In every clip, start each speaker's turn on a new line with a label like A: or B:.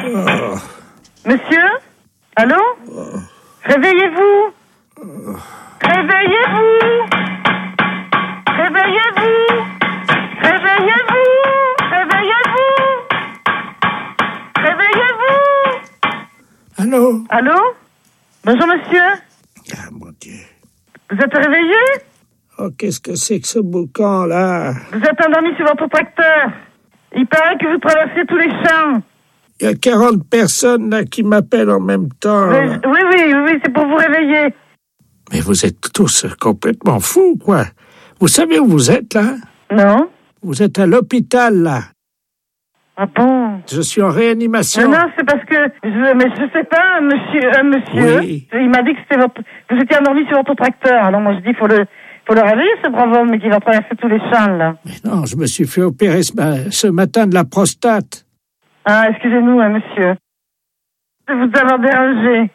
A: Monsieur? Allô? Réveillez-vous! Réveillez-vous! Réveillez-vous! Réveillez-vous! Réveillez-vous! Réveillez-vous!
B: Allô?
A: Allô? Bonjour monsieur.
B: Ah, mon Dieu.
A: Vous êtes réveillé?
B: Oh, qu'est-ce que c'est que ce boucan, là?
A: Vous êtes endormi sur votre tracteur. Il paraît que vous traversez tous les champs.
B: Il y a 40 personnes, là, qui m'appellent en même temps.
A: Oui, c'est pour vous réveiller.
B: Mais vous êtes tous complètement fous, quoi. Vous savez où vous êtes, là?
A: Non.
B: Vous êtes à l'hôpital, là.
A: Ah bon?
B: Je suis en réanimation.
A: Non, c'est parce que je sais pas, monsieur.
B: Oui.
A: Il m'a dit que vous étiez endormi sur votre tracteur. Alors moi je dis faut le réveiller, ce brave homme qui va traverser tous les champs là.
B: Mais non, je me suis fait opérer ce matin de la prostate.
A: Ah, excusez-nous, monsieur. De vous avoir dérangé.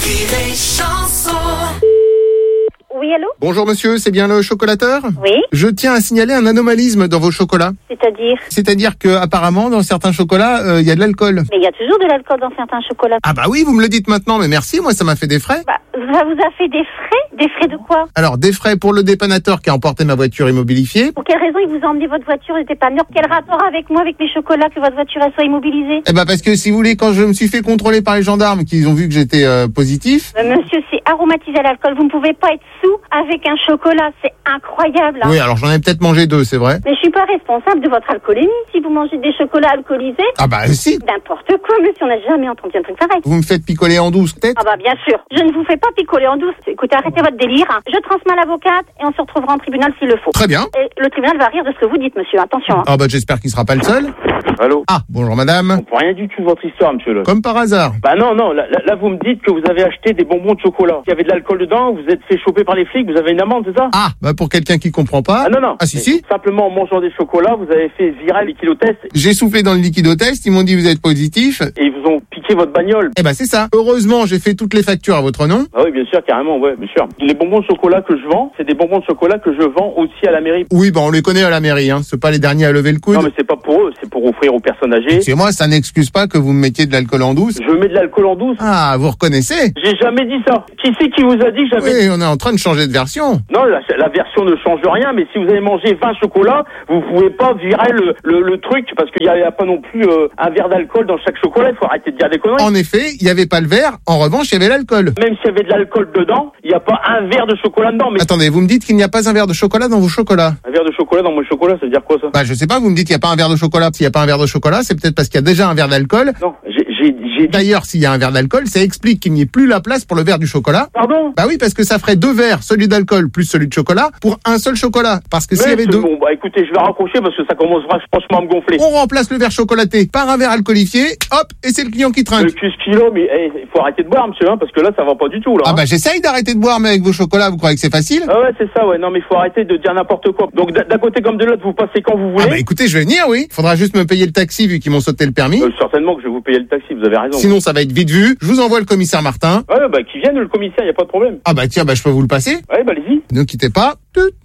C: Oui, allô?
D: Bonjour monsieur, c'est bien le chocolateur?
C: Oui.
D: Je tiens à signaler un anomalisme dans vos chocolats. C'est-à-dire que apparemment dans certains chocolats, il y a de l'alcool.
C: Mais il y a toujours de l'alcool dans certains chocolats.
D: Ah bah oui, vous me le dites maintenant, mais merci, moi ça m'a fait des frais.
C: Bah, ça vous a fait des frais? Des frais de quoi?
D: Alors, des frais pour le dépannateur qui a emporté ma voiture immobilifiée.
C: Pour quelle raison il vous a emmené votre voiture au dépanneur? Quel rapport avec moi, avec mes chocolats, que votre voiture elle soit immobilisée?
D: Eh ben parce que si vous voulez, quand je me suis fait contrôler par les gendarmes, qu'ils ont vu que j'étais positif.
C: Monsieur, c'est aromatisé à l'alcool. Vous ne pouvez pas être sous avec un chocolat. C'est incroyable. Hein.
D: Oui, alors j'en ai peut-être mangé 2, c'est vrai.
C: Mais je suis pas responsable de votre alcoolémie. Si vous mangez des chocolats alcoolisés.
D: Ah bah si.
C: N'importe quoi, monsieur. On n'a jamais entendu un truc pareil.
D: Vous me faites picoler en douce, peut-être?
C: Ah bah bien sûr. Je ne vous fais pas picoler en douce. Écoutez, arrêtez votre délire. Hein. Je transmets à l'avocate et on se retrouvera en tribunal s'il le faut.
D: Très bien.
C: Et le tribunal va rire de ce que vous dites, monsieur. Attention. Hein.
D: Ah bah j'espère qu'il sera pas le seul.
E: Allô?
D: Ah, bonjour madame.
E: On comprend rien du tout de votre histoire, monsieur. Là.
D: Comme par hasard.
E: Bah non, là vous me dites que vous avez acheté des bonbons de chocolat. Il y avait de l'alcool dedans, vous êtes fait choper par les flics, vous avez une amende, c'est ça?
D: Ah, bah pour quelqu'un qui comprend pas.
E: Ah non.
D: Ah si.
E: Simplement en mangeant des chocolats, vous avez fait virer les kilotests.
D: J'ai soufflé dans le liquidotest, ils m'ont dit vous êtes positif.
E: Et ils vous ont piqué votre bagnole.
D: Eh ben c'est ça. Heureusement, j'ai fait toutes les factures à votre nom.
E: Ah oui, bien sûr, carrément, ouais, bien sûr. Les bonbons de chocolat que je vends, c'est des bonbons de chocolat que je vends aussi à la mairie.
D: Oui, bah on les connaît à la mairie, hein. C'est pas les derniers à lever le coude.
E: Non, mais c'est pas pour eux, c'est pour offrir aux personnes âgées.
D: C'est moi, ça n'excuse pas que vous me mettiez de l'alcool en douce.
E: Je mets de l'alcool en douce.
D: Ah, vous reconnaissez?
E: J'ai jamais dit ça. Qui c'est qui vous a dit que j'avais...
D: Oui, on est en train de changer de version.
E: Non, la version ne change rien, mais si vous avez mangé 20 chocolats, vous pouvez pas virer le truc, parce qu'il y a pas non plus un verre d'alcool dans chaque chocolat, il faut arrêter de dire des conneries.
D: En effet, il y avait pas le verre, en revanche, il y avait l'alcool.
E: Même s'il y avait de l'alcool dedans, il n'y a pas un verre de chocolat dedans. Mais...
D: Attendez, vous me dites qu'il n'y a pas un verre de chocolat dans vos chocolats?
E: Un verre de chocolat dans mon chocolat, ça veut dire quoi ça?
D: Bah je sais pas, vous me dites qu'il n'y a pas un verre de chocolat. S'il n'y a pas un verre de chocolat, c'est peut-être parce qu'il y a déjà un verre d'alcool.
E: Non, j'ai...
D: D'ailleurs, s'il y a un verre d'alcool, ça explique qu'il n'y ait plus la place pour le verre du chocolat.
E: Pardon?
D: Bah oui, parce que ça ferait 2 verres, celui d'alcool plus celui de chocolat, pour un seul chocolat. Parce que s'il y avait 2...
E: Bon, bah écoutez, je vais raccrocher parce que ça commence franchement à me gonfler.
D: On remplace le verre chocolaté par un verre alcoolifié, hop, et c'est le client qui trinque.
E: Le kilo, mais il faut arrêter de boire, monsieur, hein, parce que là, ça va pas du tout, là.
D: Ah bah j'essaye d'arrêter de boire, mais avec vos chocolats, vous croyez que c'est facile?
E: Ah ouais, c'est ça, ouais. Non, mais il faut arrêter de dire n'importe quoi. Donc d'un côté comme de l'autre, vous passez quand vous voulez.
D: Ah bah écoutez, je vais venir, oui. Faudra juste me payer le taxi vu qu'ils m'ont sauté le permis.
E: Certainement que je vais vous payer le taxi, vous avez raison.
D: Sinon, ça va être vite vu. Je vous envoie le commissaire Martin.
E: Ouais, bah qui vienne le commissaire, y a pas de problème.
D: Ah bah tiens, bah je peux vous le passer.
E: Ouais, bah allez-y.
D: Ne quittez pas.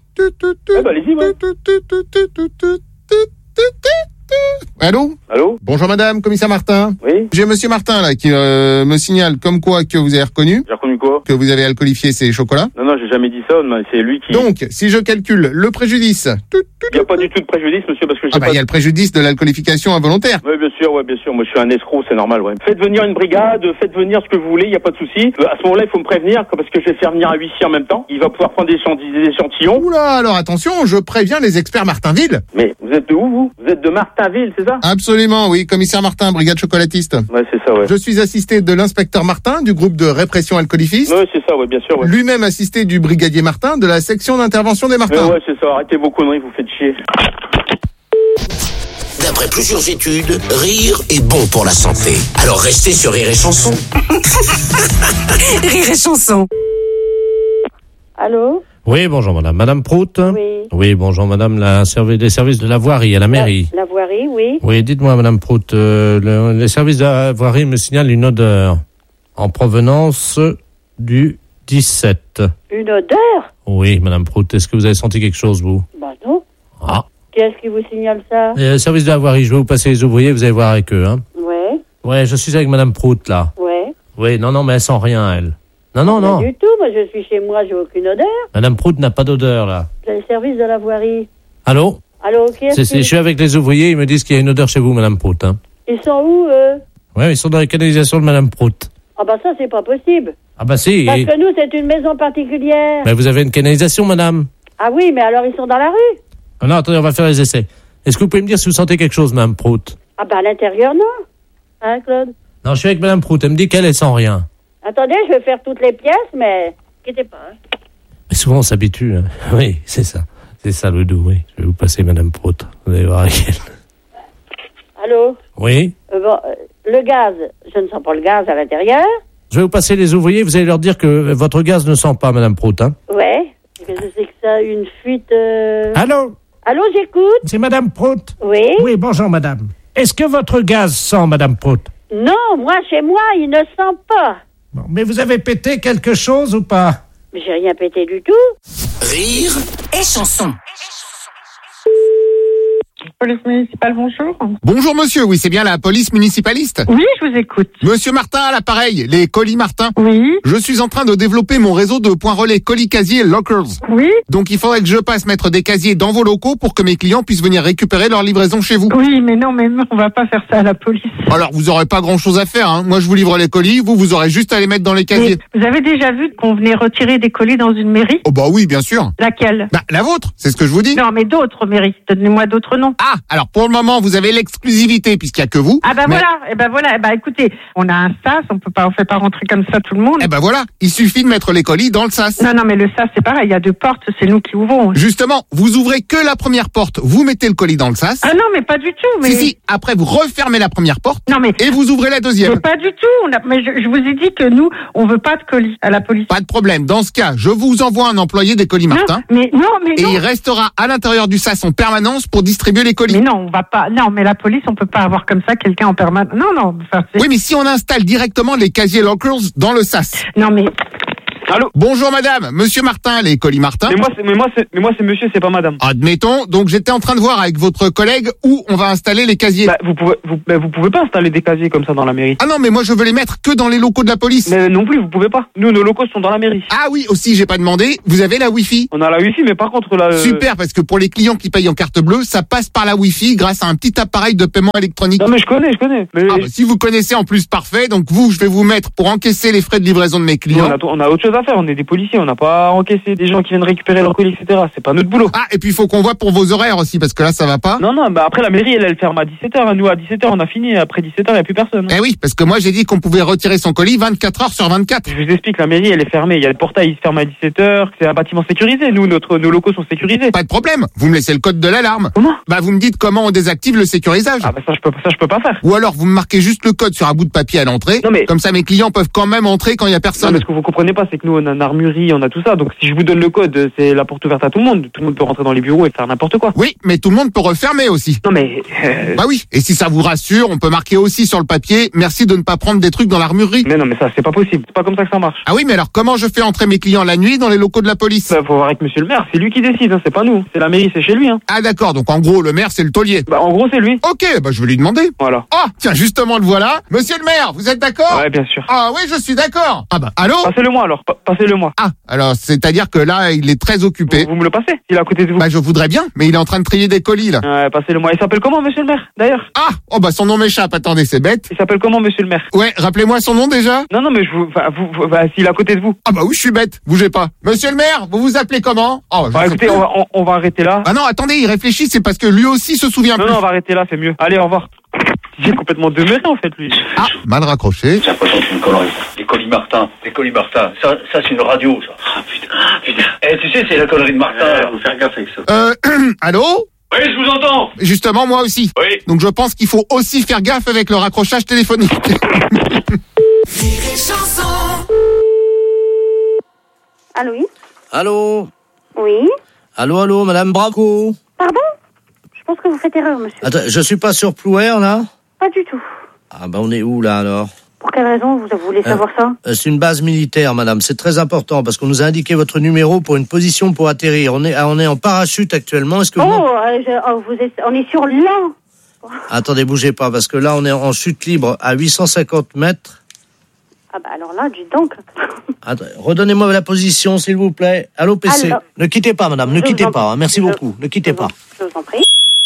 E: Ouais, bah allez-y, ouais.
D: Allô?
E: Allô?
D: Bonjour madame, commissaire Martin.
E: Oui?
D: J'ai monsieur Martin là qui me signale comme quoi que vous avez reconnu.
E: J'ai reconnu quoi?
D: Que vous avez alcoolifié ces chocolats.
E: Non, j'ai jamais dit ça, mais c'est lui qui...
D: Donc, si je calcule le préjudice...
E: Il n'y a pas du tout de préjudice, monsieur, parce que j'ai
D: il y a le préjudice de l'alcoolification involontaire.
E: Oui, bien sûr, moi je suis un escroc, c'est normal, ouais. Faites venir une brigade, faites venir ce que vous voulez, il n'y a pas de souci. À ce moment-là, il faut me prévenir, parce que je vais faire venir un huissier en même temps. Il va pouvoir prendre des échantillons.
D: Oula, alors attention, je préviens les experts Martinville.
E: Mais vous êtes de où, vous? Vous êtes de Martinville, c'est ça?
D: Absolument, oui, commissaire Martin, brigade chocolatiste.
E: Ouais, c'est ça, ouais.
D: Je suis assisté de l'inspecteur Martin, du groupe de répression alcoolifiste.
E: Ouais, c'est ça, ouais, bien sûr, ouais.
D: Lui-même assisté du brigadier Martin, de la section d'intervention des Martins.
E: Ouais, c'est ça, arrêtez vos conneries, vous faites chier.
F: D'après plusieurs études, rire est bon pour la santé. Alors restez sur Rire et Chanson.
G: Rire et Chanson.
H: Allô?
I: Oui, bonjour madame. Madame Prout?
H: Oui.
I: Oui, bonjour madame, des services de la voirie à la mairie.
H: La voirie, oui.
I: Oui, dites-moi madame Prout, les services de la voirie me signalent une odeur en provenance du 17.
H: Une odeur?
I: Oui, madame Prout, est-ce que vous avez senti quelque chose, vous?
H: Bah non.
I: Ah.
H: Qui est-ce qui vous signale ça?
I: Service de la voirie, je vais vous passer les ouvriers, vous allez voir avec eux, hein.
H: Ouais.
I: Ouais, je suis avec Madame Prout, là.
H: Ouais.
I: Oui, non, mais elle sent rien, elle. Non.
H: Pas du tout, moi je suis chez moi, j'ai aucune odeur.
I: Madame Prout n'a pas d'odeur, là.
H: C'est le service de la voirie.
I: Allô?
H: Allô,
I: Je suis avec les ouvriers, ils me disent qu'il y a une odeur chez vous, Madame Prout. Hein.
H: Ils sont où, eux?
I: Ouais, ils sont dans la canalisation de Madame Prout.
H: Ah bah ça, c'est pas possible.
I: Ah bah si.
H: Parce que nous, c'est une maison particulière.
I: Mais vous avez une canalisation, madame?
H: Ah oui, mais alors ils sont dans la rue?
I: Ah non, attendez, on va faire les essais. Est-ce que vous pouvez me dire si vous sentez quelque chose, Madame Prout?
H: Ah bah à l'intérieur, non. Hein, Claude?
I: Non, je suis avec Madame Prout, elle me dit qu'elle sent rien.
H: Attendez, je vais faire toutes les pièces, mais... Inquiétez pas. Hein.
I: Mais souvent, on s'habitue. Hein. Oui, c'est ça. C'est ça le doux, oui. Je vais vous passer Madame Prout. Vous allez voir avec elle.
H: Allô?
I: Oui?
H: Le gaz, je ne sens pas le gaz à l'intérieur.
I: Je vais vous passer les ouvriers, vous allez leur dire que votre gaz ne sent pas, Madame Prout. Hein.
H: Ouais. Qu'est-ce que c'est que ça? Une fuite...
B: Allô?
H: Allô, j'écoute?
B: C'est Madame Prout?
H: Oui?
B: Oui, bonjour, madame. Est-ce que votre gaz sent, Madame Prout?
H: Non, moi, chez moi, il ne sent pas.
B: Bon, mais vous avez pété quelque chose ou pas?
H: Mais j'ai rien pété du tout.
F: Rire
G: Et chanson.
A: Police municipale, bonjour.
D: Bonjour monsieur, oui, c'est bien la police municipaliste?
A: Oui, je vous écoute.
D: Monsieur Martin à l'appareil, les colis Martin.
A: Oui.
D: Je suis en train de développer mon réseau de points relais colis casiers lockers.
A: Oui.
D: Donc il faudrait que je passe mettre des casiers dans vos locaux pour que mes clients puissent venir récupérer leur livraison chez vous.
A: Oui, mais non, on va pas faire ça à la police.
D: Alors vous aurez pas grand chose à faire, hein. Moi je vous livre les colis, vous aurez juste à les mettre dans les casiers.
A: Mais vous avez déjà vu qu'on venait retirer des colis dans une mairie?
D: Oh bah oui, bien sûr.
A: Laquelle?
D: Bah la vôtre, c'est ce que je vous dis.
A: Non, mais d'autres mairies. Donnez-moi d'autres noms.
D: Ah, alors pour le moment vous avez l'exclusivité puisqu'il y a que vous.
A: Ah bah
D: Mais-
A: voilà. Eh ben écoutez, on a un SAS, on fait pas rentrer comme ça tout le monde.
D: Eh ben voilà, il suffit de mettre les colis dans le sas.
A: Non, mais le SAS, c'est pareil, il y a 2 portes, c'est nous qui ouvrons.
D: Justement, vous ouvrez que la première porte, vous mettez le colis dans le sas.
A: Ah non, mais pas du tout. Mais...
D: Si, après vous refermez la première porte
A: Non, mais...
D: et vous ouvrez la deuxième.
A: Mais pas du tout. Mais je vous ai dit que nous, on veut pas de colis à la police.
D: Pas de problème, dans ce cas, je vous envoie un employé des colis Martin.
A: Non, mais
D: Et
A: non.
D: il restera à l'intérieur du sas en permanence pour distribuer les colis.
A: Mais non, on va pas. Non, mais la police, on peut pas avoir comme ça quelqu'un en permanence. Non. Enfin, c'est...
D: Oui, mais si on installe directement les casiers lockers dans le sas.
A: Non, mais...
E: Allô?
D: Bonjour madame, monsieur Martin, les colis Martin.
E: Mais moi c'est monsieur, c'est pas madame.
D: Admettons, donc j'étais en train de voir avec votre collègue où on va installer les casiers.
E: Bah, vous pouvez pas installer des casiers comme ça dans la mairie.
D: Ah non, mais moi je veux les mettre que dans les locaux de la police.
E: Mais non plus, vous pouvez pas. Nous, nos locaux sont dans la mairie.
D: Ah oui, aussi, j'ai pas demandé, vous avez la Wi-Fi?
E: On a la Wi-Fi, mais par contre là...
D: Super, parce que pour les clients qui payent en carte bleue, ça passe par la Wi-Fi grâce à un petit appareil de paiement électronique.
E: Non mais je connais. Mais...
D: Ah bah, si vous connaissez en plus, parfait. Donc je vais vous mettre pour encaisser les frais de livraison de mes clients.
E: On a autre chose à faire, on est des policiers, on n'a pas encaissé des gens qui viennent récupérer leurs colis, etc. C'est pas notre boulot.
D: Ah, et puis il faut qu'on voit pour vos horaires aussi, parce que là ça va pas.
E: Non, bah après la mairie, elle ferme à 17h. Nous, à 17h, on a fini. Après 17h, il n'y a plus personne.
D: Eh oui, parce que moi j'ai dit qu'on pouvait retirer son colis 24 heures sur 24.
E: Je vous explique, la mairie, elle est fermée. Il y a le portail, il se ferme à 17h. C'est un bâtiment sécurisé. Nous, nos locaux sont sécurisés.
D: Pas de problème, vous me laissez le code de l'alarme.
E: Comment?
D: Bah vous me dites comment on désactive le sécurisage.
E: Ah bah ça, je peux pas faire.
D: Ou alors vous me marquez juste le code sur un bout de papier à l'entrée.
E: Non, mais-
D: Comme ça mes clients peuvent quand même entrer quand il y a
E: Non,
D: personne.
E: mais ce que vous comprenez pas, c'est que nous, on a une armurerie, on a tout ça. Donc si je vous donne le code, c'est la porte ouverte à tout le monde. Tout le monde peut rentrer dans les bureaux et faire n'importe quoi.
D: Oui, mais tout le monde peut refermer aussi.
E: Non mais...
D: Bah oui, et si ça vous rassure, on peut marquer aussi sur le papier, merci de ne pas prendre des trucs dans l'armurerie.
E: Mais non, mais ça, c'est pas possible. C'est pas comme ça que ça marche.
D: Ah oui, mais alors comment je fais entrer mes clients la nuit dans les locaux de la police?
E: Bah, faut voir avec monsieur le maire. C'est lui qui décide, hein. C'est pas nous. C'est la mairie, c'est chez lui, hein.
D: Ah d'accord, donc en gros le maire c'est le taulier.
E: Bah, en gros, c'est lui.
D: Ok, bah je vais lui demander.
E: Voilà.
D: Ah, tiens, justement le voilà. Monsieur le maire, vous êtes d'accord?
E: Ouais, bien sûr.
D: Ah oui, je suis d'accord. Ah bah, allô?
E: Passez-le moi alors. Passez-le moi.
D: Ah, alors c'est-à-dire que là, il est très occupé.
E: Vous me le passez. Il est à côté de vous.
D: Bah je voudrais bien, mais il est en train de trier des colis là.
E: Ouais, passez-le moi. Il s'appelle comment, monsieur le maire, d'ailleurs?
D: Ah, oh bah son nom m'échappe, attendez, c'est bête.
E: Il s'appelle comment, monsieur le maire?
D: Ouais, rappelez-moi son nom déjà.
E: Non, mais s'il est à côté de vous.
D: Ah bah oui, je suis bête, bougez pas. Monsieur le maire, vous vous appelez comment? Oh, je
E: Bah,
D: sais
E: écoutez,
D: plus.
E: on va arrêter là.
D: Ah non, attendez, il réfléchit, c'est parce que lui aussi se souvient plus.
E: Non, on va arrêter là, c'est mieux. Allez, au revoir. J'ai complètement demeuré, en fait, lui.
D: Ah, mal raccroché.
J: J'ai l'impression que c'est une connerie. Les colis Martin, ça c'est une radio, ça. Ah putain. Eh, tu sais, c'est la connerie de Martin. Faut faire gaffe avec ça.
D: Allô?
J: Oui, je vous entends.
D: Justement, moi aussi.
J: Oui.
D: Donc je pense qu'il faut aussi faire gaffe avec le raccrochage téléphonique.
C: Allô, oui?
I: Allô?
C: Oui?
I: Allô, madame Braco?
C: Pardon? Je pense que vous faites erreur, monsieur.
I: Attends, je suis pas sur Plouer, là?
C: Pas du tout.
I: Ah bah on est où, là, alors?
C: Pour quelle raison vous voulez savoir ça?
I: C'est une base militaire, madame. C'est très important, parce qu'on nous a indiqué votre numéro pour une position pour atterrir. On est en parachute actuellement. Est-ce que
C: on est sur l'an. quoi.
I: Attendez, bougez pas, parce que là, on est en chute libre à 850 mètres.
C: Ah bah alors là, dis donc.
I: Attendez, redonnez-moi la position, s'il vous plaît. Allô, PC.
C: Alors,
I: ne quittez pas, madame, ne quittez pas. Hein. Merci beaucoup, ne quittez pas.
C: Je vous en prie.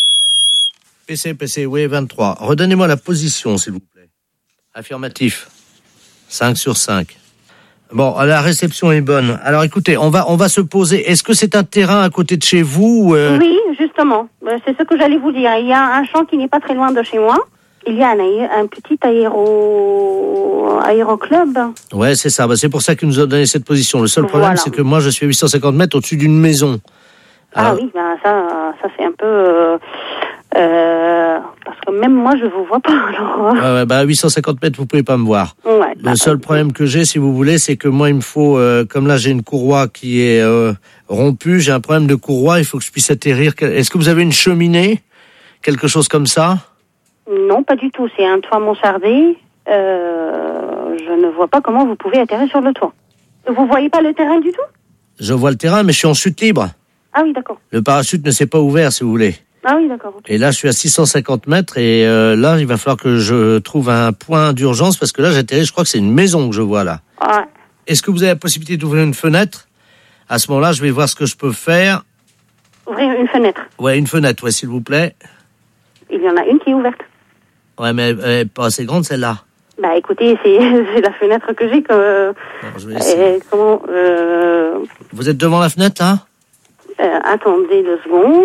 I: PC, oui, 23. Redonnez-moi la position, s'il vous plaît. Affirmatif. 5 sur 5. Bon, la réception est bonne. Alors écoutez, on va se poser. Est-ce que c'est un terrain à côté de chez vous
C: Oui, justement. C'est ce que j'allais vous dire. Il y a un champ qui n'est pas très loin de chez moi. Il y a un petit aéroclub.
I: Ouais, c'est ça. C'est pour ça qu'il nous a donné cette position. Le seul problème, c'est que moi, je suis à 850 mètres au-dessus d'une maison. Alors...
C: Ah oui, ça c'est un peu... parce que même moi, je vous vois pas. Alors...
I: Ouais, à 850 mètres, vous pouvez pas me voir.
C: Ouais,
I: le seul problème que j'ai, si vous voulez, c'est que moi, il me faut... comme là, j'ai une courroie qui est rompue, j'ai un problème de courroie, il faut que je puisse atterrir. Est-ce que vous avez une cheminée? Quelque chose comme ça?
C: Non, pas du tout. C'est un toit mansardé. Je ne vois pas comment vous pouvez atterrir sur le toit. Vous voyez pas le terrain du tout?
I: Je vois le terrain, mais je suis en chute libre.
C: Ah oui, d'accord.
I: Le parachute ne s'est pas ouvert, si vous voulez.
C: Ah oui, d'accord. Okay.
I: Et là, je suis à 650 mètres et là, il va falloir que je trouve un point d'urgence parce que là, j'atterris, je crois que c'est une maison que je vois là.
C: Ouais.
I: Est-ce que vous avez la possibilité d'ouvrir une fenêtre? À ce moment-là, je vais voir ce que je peux faire.
C: Ouvrir une fenêtre?
I: Ouais, une fenêtre, ouais, s'il vous plaît.
C: Il y en a une qui est ouverte.
I: Ouais, mais elle n'est pas assez grande, celle-là.
C: Bah écoutez, c'est la fenêtre que j'ai que...
I: Bon, je vais essayer. Vous êtes devant la fenêtre, là?
C: Attendez 2 secondes.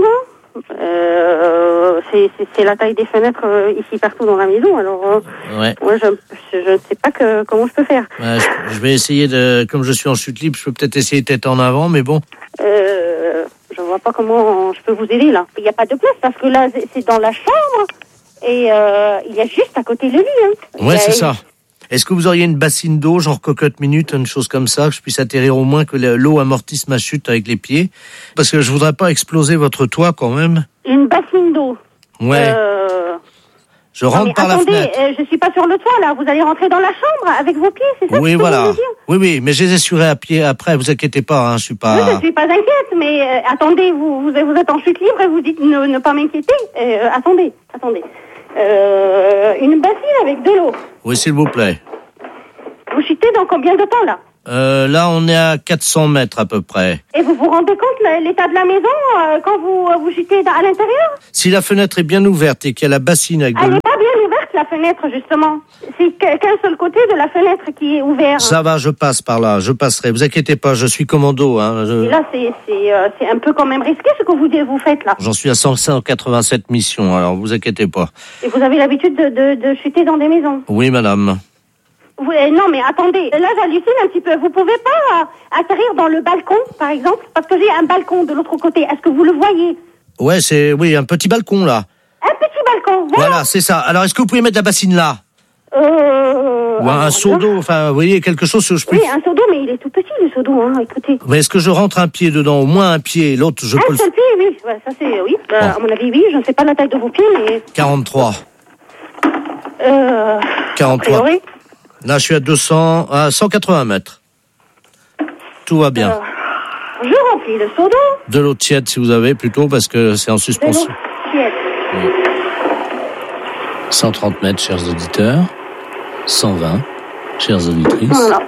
C: C'est la taille des fenêtres ici partout dans la maison. Alors,
I: ouais.
C: Moi, je ne sais pas comment je peux faire.
I: Ouais, je vais essayer de... Comme je suis en chute libre, je peux peut-être essayer tête en avant, mais bon.
C: Je vois pas comment je peux vous aider, là. Il n'y a pas de place, parce que là, c'est dans la chambre, et il y a juste à côté le lit. Hein.
I: Ouais, c'est ça. Est-ce que vous auriez une bassine d'eau, genre cocotte minute, une chose comme ça, que je puisse atterrir au moins, que l'eau amortisse ma chute avec les pieds? Parce que je voudrais pas exploser votre toit quand même.
C: Une bassine d'eau?
I: Ouais. Je rentre par la fenêtre.
C: Attendez, je suis pas sur le toit là, vous allez rentrer dans la chambre avec vos pieds, c'est ça?
I: Oui,
C: que
I: voilà.
C: vous dire?
I: Oui, mais je les assurerai à pied après, vous inquiétez pas, hein, je suis pas...
C: Oui, je suis pas inquiète, mais attendez, vous êtes en chute libre et vous dites ne pas m'inquiéter. Attendez. Une bassine avec de l'eau.
I: Oui, s'il vous plaît.
C: Vous chutez dans combien de temps, là?
I: Là, on est à 400 mètres à peu près.
C: Et vous vous rendez compte l'état de la maison quand vous chutez à l'intérieur?
I: Si la fenêtre est bien ouverte et qu'il y a la bassine avec de l'eau...
C: Elle n'est pas bien ouverte, la fenêtre, justement. C'est qu'un seul côté de la fenêtre qui est ouvert.
I: Ça va, je passe par là, je passerai. Vous inquiétez pas, je suis commando. Hein,
C: Et là, c'est un peu quand même risqué ce que vous faites, là.
I: J'en suis à 187 missions, alors vous inquiétez pas.
C: Et vous avez l'habitude de chuter dans des maisons?
I: Oui, madame.
C: Non, mais attendez, là j'hallucine un petit peu. Vous pouvez pas atterrir dans le balcon, par exemple? Parce que j'ai un balcon de l'autre côté. Est-ce que vous le voyez?
I: Ouais, oui, un petit balcon, là.
C: Un petit balcon,
I: voilà, c'est ça. Alors, est-ce que vous pouvez mettre la bassine là? Ou un seau d'eau, enfin, vous voyez, quelque chose que je peux...
C: Oui, un seau d'eau, mais il est tout petit, le seau d'eau, hein, écoutez.
I: Mais est-ce que je rentre un pied dedans? Au moins un pied, l'autre, je peux...
C: Un seul pied, oui. Ouais, ça c'est... Oui, bon. À mon avis, oui. Je ne sais pas la taille de vos pieds, mais...
I: 43. 43.
C: Priori.
I: Là, je suis à 180 mètres. Tout va bien.
C: Je remplis le seau d'eau.
I: De l'eau tiède, si vous avez, plutôt, parce que c'est en suspension.
C: De l'eau tiède.
I: Oui. 130 mètres, chers auditeurs. 120, chères auditrices.
C: Voilà.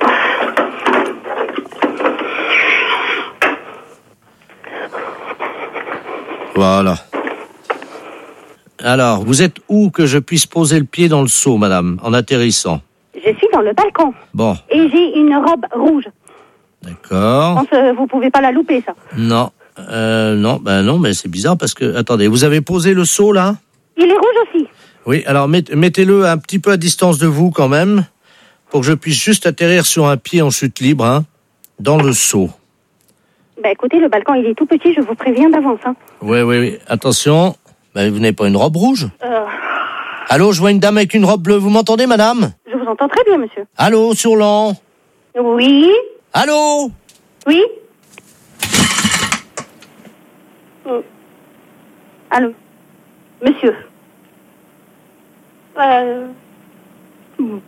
I: Voilà. Alors, vous êtes où que je puisse poser le pied dans le seau, madame, en atterrissant?
C: Je suis dans le balcon.
I: Bon.
C: Et j'ai une robe rouge.
I: D'accord.
C: Je pense que vous pouvez pas la louper, ça.
I: Non. Non, mais c'est bizarre parce que... Attendez, vous avez posé le seau, là?
C: Il est rouge aussi.
I: Oui, alors mettez-le un petit peu à distance de vous, quand même, pour que je puisse juste atterrir sur un pied en chute libre, hein, dans le seau.
C: Bah écoutez, le balcon, il est tout petit, je vous préviens d'avance, hein.
I: Oui. Attention. Bah, vous n'avez pas une robe rouge? Allô, je vois une dame avec une robe bleue. Vous m'entendez, madame?
C: Je vous entends très bien, monsieur.
I: Allô, sur l'an?
C: Oui.
I: Allô?
C: Oui. Allô? Monsieur. Bon.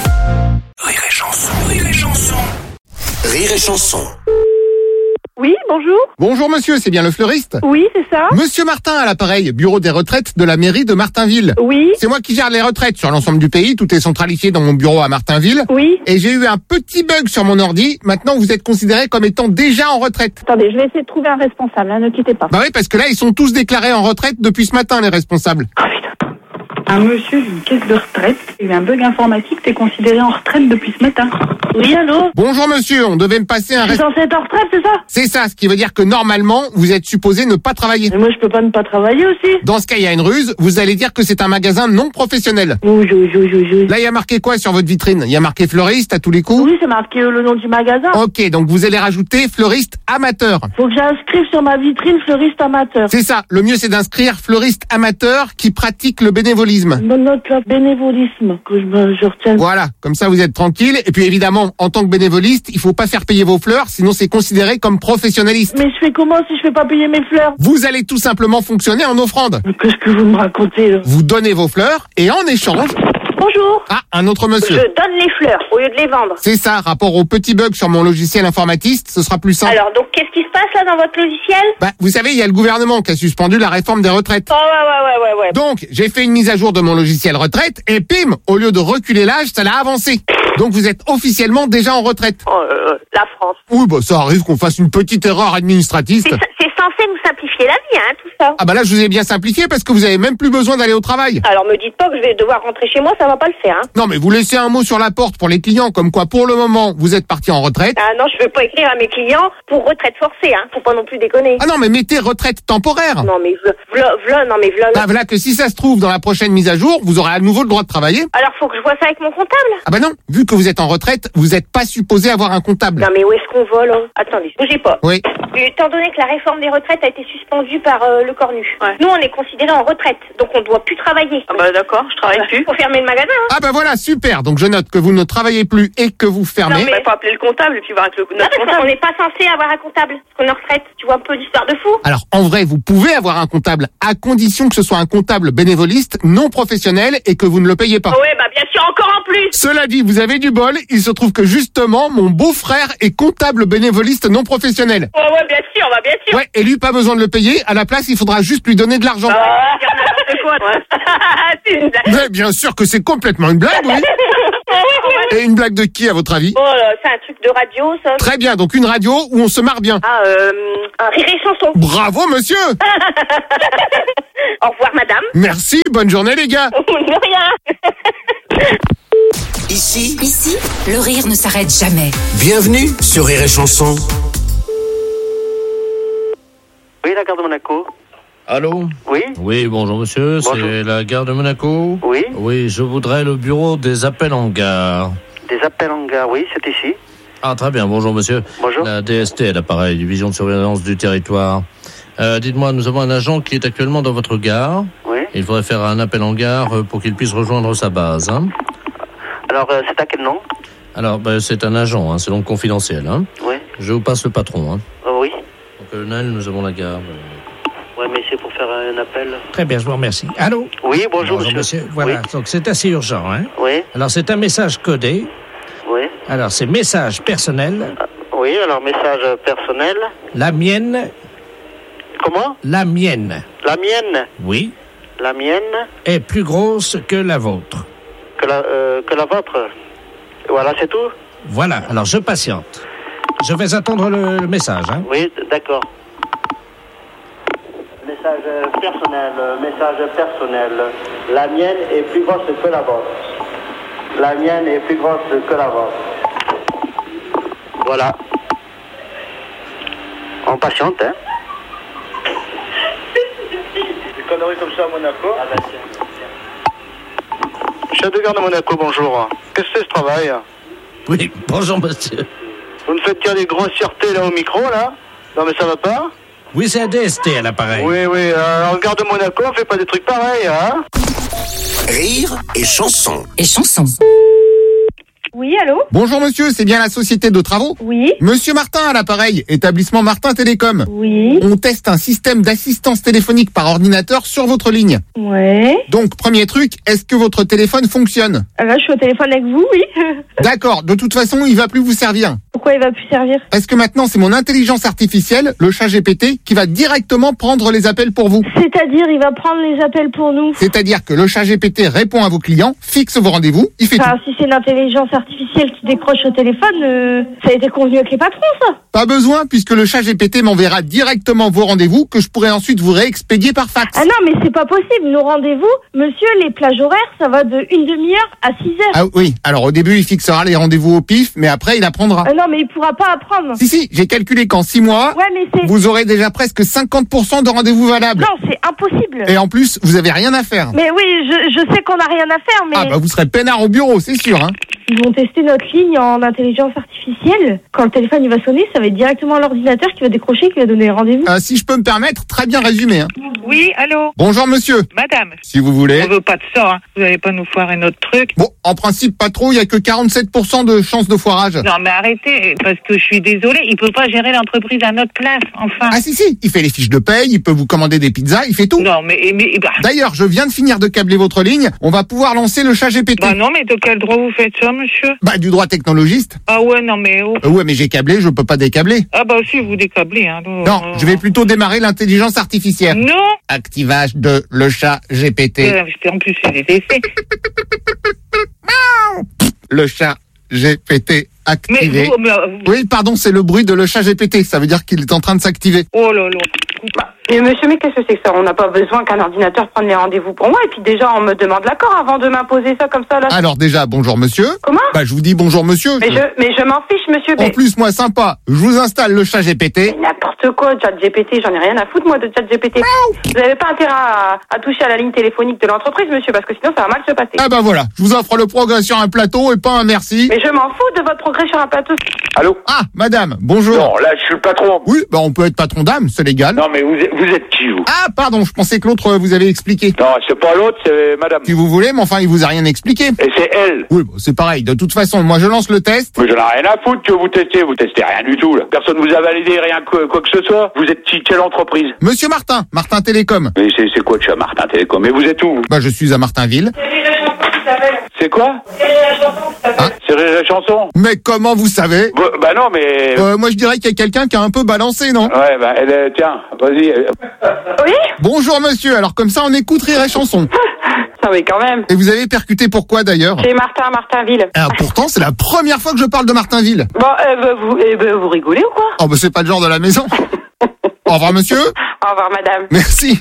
F: Rire et chanson. Rire et chanson.
C: Oui,
G: bonjour.
D: Bonjour monsieur, c'est bien le fleuriste?
G: Oui, c'est ça.
D: Monsieur Martin à l'appareil, bureau des retraites de la mairie de Martinville.
G: Oui.
D: C'est moi qui gère les retraites sur l'ensemble du pays, tout est centralisé dans mon bureau à Martinville.
G: Oui.
D: Et j'ai eu un petit bug sur mon ordi, maintenant vous êtes considéré comme étant déjà en retraite.
G: Attendez, je vais essayer de trouver un responsable, ne quittez pas.
D: Bah oui, parce que là ils sont tous déclarés en retraite depuis ce matin les responsables.
G: Oh putain. Un monsieur d'une caisse de retraite, il y a eu un bug informatique, t'es considéré en retraite depuis ce matin. Oui, allô?
D: Bonjour monsieur, on devait me passer un...
G: Je suis censé être en retraite, c'est ça?
D: C'est ça, ce qui veut dire que normalement, vous êtes supposé ne pas travailler.
G: Mais moi, je peux pas ne pas travailler aussi.
D: Dans ce cas, il y a une ruse, vous allez dire que c'est un magasin non professionnel.
G: Oui.
D: Là, il y a marqué quoi sur votre vitrine? Il y a marqué fleuriste à tous les coups?
G: Oui, c'est marqué le nom du magasin.
D: Ok, donc vous allez rajouter fleuriste amateur.
G: Faut que j'inscrive sur ma vitrine fleuriste amateur.
D: C'est ça, le mieux c'est d'inscrire fleuriste amateur qui pratique le bénévolisme.
G: Note là, bénévolisme, que je retienne.
D: Voilà, comme ça vous êtes tranquille. Et puis évidemment, en tant que bénévoliste, il faut pas faire payer vos fleurs, sinon c'est considéré comme professionnaliste.
G: Mais je fais comment si je fais pas payer mes fleurs?
D: Vous allez tout simplement fonctionner en offrande.
G: Mais qu'est-ce que vous me racontez là?
D: Vous donnez vos fleurs et en échange...
C: Bonjour.
D: Ah, un autre monsieur.
C: Je donne les fleurs au lieu de les vendre.
D: C'est ça, rapport au petit bug sur mon logiciel informatiste, ce sera plus simple.
C: Alors, donc, qu'est-ce qui se passe là dans votre logiciel?
D: Vous savez, il y a le gouvernement qui a suspendu la réforme des retraites.
C: Oh, ouais.
D: Donc, j'ai fait une mise à jour de mon logiciel retraite et pim, au lieu de reculer l'âge, ça l'a avancé. Donc, vous êtes officiellement déjà en retraite.
C: Oh, la France.
D: Oui, ça arrive qu'on fasse une petite erreur administrative.
C: C'est censé nous simplifier la vie, tout ça.
D: Ah là, je vous ai bien simplifié parce que vous avez même plus besoin d'aller au travail.
C: Alors, me dites pas que je vais devoir rentrer chez moi, ça va pas le faire,
D: Non, mais vous laissez un mot sur la porte pour les clients, comme quoi, pour le moment, vous êtes parti en retraite.
C: Ah non, je veux pas écrire à mes clients pour retraite forcée, Faut pas non plus déconner.
D: Ah non, mais mettez retraite temporaire.
C: Non, mais
D: Voilà que si ça se trouve, dans la prochaine mise à jour, vous aurez à nouveau le droit de travailler.
C: Alors, faut que je vois ça avec mon comptable.
D: Ah non, vu que vous êtes en retraite, vous n'êtes pas supposé avoir un comptable.
C: Non, mais où est-ce qu'on va, là? Attendez, bougez pas.
D: Oui.
C: Étant donné que la réforme des retraites a été suspendue par le Cornu, nous, on est considérés en retraite, donc on ne doit plus travailler.
H: Ah d'accord, je travaille plus.
C: Faut fermer le magasin,
D: Ah voilà, super. Donc je note que vous ne travaillez plus et que vous fermez.
H: Non, mais faut appeler le comptable et puis voir avec notre
C: parce
H: comptable.
C: qu'on n'est pas censé avoir un comptable, parce qu'on est en retraite. Tu vois un peu l'histoire de fou.
D: Alors en vrai, vous pouvez avoir un comptable, à condition que ce soit un comptable bénévoliste, non professionnel et que vous ne le payez pas.
C: Ouais, bien sûr, encore en plus.
D: Cela dit, vous avez du bol, il se trouve que justement, mon beau-frère est comptable bénévoliste non professionnel.
C: Ouais, bien sûr.
D: Ouais, et lui, pas besoin de le payer, à la place, il faudra juste lui donner de l'argent.
C: C'est quoi, c'est une blague.
D: Mais bien sûr que c'est complètement une blague, oui. Et une blague de qui, à votre avis?
C: Oh, c'est un truc de radio, ça.
D: Très bien, donc une radio où on se marre bien.
C: Un rire et chanson.
D: Bravo, monsieur.
C: Au revoir, madame.
D: Merci, bonne journée, les gars.
C: De rien.
F: Ici,
K: le rire ne s'arrête jamais.
F: bienvenue sur Rire et Chanson.
J: Oui, la gare de Monaco.
I: Allô?
J: Oui.
I: Oui, bonjour monsieur,
J: Bonjour.
I: c'est la gare de Monaco?
J: Oui.
I: Oui, je voudrais le bureau des appels en gare.
J: Des appels en gare, oui, c'est ici.
I: Ah, très bien, bonjour monsieur.
J: Bonjour.
I: La DST à l'appareil, Division de surveillance du territoire. Dites-moi, nous avons un agent qui est actuellement dans votre gare.
J: Oui.
I: Il faudrait faire un appel en gare pour qu'il puisse rejoindre sa base.
J: Alors, c'est à quel nom?
I: Alors, c'est un agent, c'est donc confidentiel.
J: Oui.
I: Je vous passe le patron.
J: Oui.
I: Donc, colonel, nous avons la gare.
J: Oui, mais c'est pour faire un appel.
B: Très bien, je vous remercie. Allô?
J: Oui, bonjour
B: monsieur. Voilà, donc c'est assez urgent.
J: Oui.
B: Alors c'est un message codé.
J: Oui.
B: Alors c'est message personnel.
J: Oui, alors message personnel.
B: La mienne.
J: Comment?
B: La mienne.
J: La mienne?
B: Oui.
J: La mienne?
B: Est plus grosse que la vôtre.
J: Que la vôtre? Voilà, c'est tout?
B: Voilà, alors je patiente. Je vais attendre le message.
J: Oui, d'accord. Message personnel. La mienne est plus grosse que la vôtre. La mienne est plus grosse que la vôtre. Voilà. On patiente, Des conneries comme ça à Monaco. Chef de gare de Monaco, bonjour. Qu'est-ce que c'est ce travail?
I: Oui, bonjour monsieur.
J: Vous me faites dire des grossièretés là au micro, là? Non mais ça va pas?
B: Oui, c'est un DST à l'appareil.
J: Oui, en gare de Monaco, on fait pas des trucs pareils,
F: Rire et Chanson.
K: Et chanson.
L: Oui, allô?
D: Bonjour monsieur, c'est bien la société de travaux?
L: Oui.
D: Monsieur Martin à l'appareil, établissement Martin Télécom.
L: Oui.
D: On teste un système d'assistance téléphonique par ordinateur sur votre ligne.
L: Ouais.
D: Donc, premier truc, est-ce que votre téléphone fonctionne?
L: Là, je suis au téléphone avec vous, oui.
D: D'accord, de toute façon, il va plus vous servir.
L: Pourquoi il va plus servir?
D: Parce que maintenant, c'est mon intelligence artificielle, le chat GPT, qui va directement prendre les appels pour vous.
L: C'est-à-dire, il va prendre les appels pour nous.
D: C'est-à-dire que le chat GPT répond à vos clients, fixe vos rendez-vous, il fait tout.
L: Si c'est une intelligence artificielle qui décroche au téléphone, ça a été convenu avec les patrons, ça.
D: Pas besoin, puisque le chat GPT m'enverra directement vos rendez-vous, que je pourrai ensuite vous réexpédier par fax.
L: Ah non, mais c'est pas possible. Nos rendez-vous, monsieur, les plages horaires, ça va de une demi-heure à 6 heures.
D: Ah oui, alors au début, il fixera les rendez-vous au pif, mais après, il apprendra.
L: Ah non, mais il pourra pas apprendre.
D: Si, j'ai calculé qu'en 6 mois, vous aurez déjà presque 50% de rendez-vous valables.
L: Non, c'est impossible.
D: Et en plus, vous avez rien à faire.
L: Mais oui, je sais qu'on a rien à faire, mais...
D: Ah bah vous serez peinard au bureau, c'est sûr, hein.
L: Ils vont tester notre ligne en intelligence artificielle. Quand le téléphone il va sonner, ça va être directement l'ordinateur qui va décrocher, qui va donner le rendez-vous.
D: Si je peux me permettre, très bien résumé. Hein.
M: Oui, allô?
D: Bonjour monsieur.
M: Madame.
D: Si vous voulez.
M: On veut pas de ça, hein. Vous allez pas nous foirer notre truc.
D: Bon, en principe pas trop, il y a que 47% de chances de foirage.
M: Non mais arrêtez, parce que je suis désolée, il peut pas gérer l'entreprise à notre place, enfin.
D: Ah si, il fait les fiches de paye, il peut vous commander des pizzas, il fait tout.
M: Non mais bah...
D: D'ailleurs, je viens de finir de câbler votre ligne, on va pouvoir lancer le chat GPT.
M: Bah non, mais de quel droit vous faites ça, monsieur?
D: Bah du droit technologiste.
M: Ah ouais, non mais... Oh.
D: Ouais, mais j'ai câblé, je peux pas décabler.
M: Ah bah si, vous décablez, hein.
D: Non, je vais plutôt démarrer l'intelligence artificielle.
M: Non.
D: Activage de le chat GPT.
M: En plus, c'est des essais.
D: Le chat GPT activé.
M: Mais
D: Oui, pardon, c'est le bruit de le chat GPT. Ça veut dire qu'il est en train de s'activer.
M: Oh là là.
N: Mais monsieur, mais qu'est-ce que c'est que ça? On n'a pas besoin qu'un ordinateur prenne les rendez-vous pour moi. Et puis déjà, on me demande l'accord avant de m'imposer ça comme ça, là.
D: Alors déjà, bonjour monsieur.
N: Comment?
D: Bah je vous dis bonjour monsieur.
N: Mais je m'en fiche, monsieur.
D: En plus, moi, sympa, je vous installe le chat GPT.
N: Mais n'importe quoi, chat GPT, j'en ai rien à foutre, moi, de chat GPT. Vous n'avez pas intérêt à toucher à la ligne téléphonique de l'entreprise, monsieur, parce que sinon, ça va mal se passer.
D: Ah bah voilà, je vous offre le progrès sur un plateau et pas un merci.
N: Mais je m'en fous de votre progrès sur un plateau.
E: Allô?
D: Ah, madame, bonjour.
E: Non, là, je suis le patron.
D: Oui, bah on peut être patron d'âme, c'est légal.
E: Non, mais vous êtes qui, vous?
D: Ah, pardon, je pensais que l'autre vous avait expliqué.
E: Non, c'est pas l'autre, c'est madame.
D: Si vous voulez, mais enfin, il vous a rien expliqué.
E: Et c'est elle.
D: Oui, bah, c'est pareil. De toute façon, moi, je lance le test.
E: Mais j'en ai rien à foutre que vous testez rien du tout, là. Personne vous a validé, rien quoi que ce soit. Vous êtes qui? Quelle entreprise?
D: Monsieur Martin, Martin Télécom.
E: Mais c'est quoi de chez Martin Télécom? Mais vous êtes où, vous?
D: Bah, je suis à Martinville.
E: C'est quoi? C'est la chanson.
D: Mais comment vous savez?
E: Bah non, mais...
D: moi, je dirais qu'il y a quelqu'un qui a un peu balancé, non?
E: Ouais, bah, tiens, vas-y.
N: Oui?
D: Bonjour, monsieur. Alors, comme ça, on écoute Rire et Chanson.
N: Non, mais quand même.
D: Et vous avez percuté pourquoi, d'ailleurs?
N: C'est Martinville.
D: Alors, pourtant, c'est la première fois que je parle de Martinville.
N: Bon, vous rigolez ou quoi?
D: Oh, bah, c'est pas le genre de la maison. Au revoir, monsieur.
N: Au revoir, madame.
D: Merci.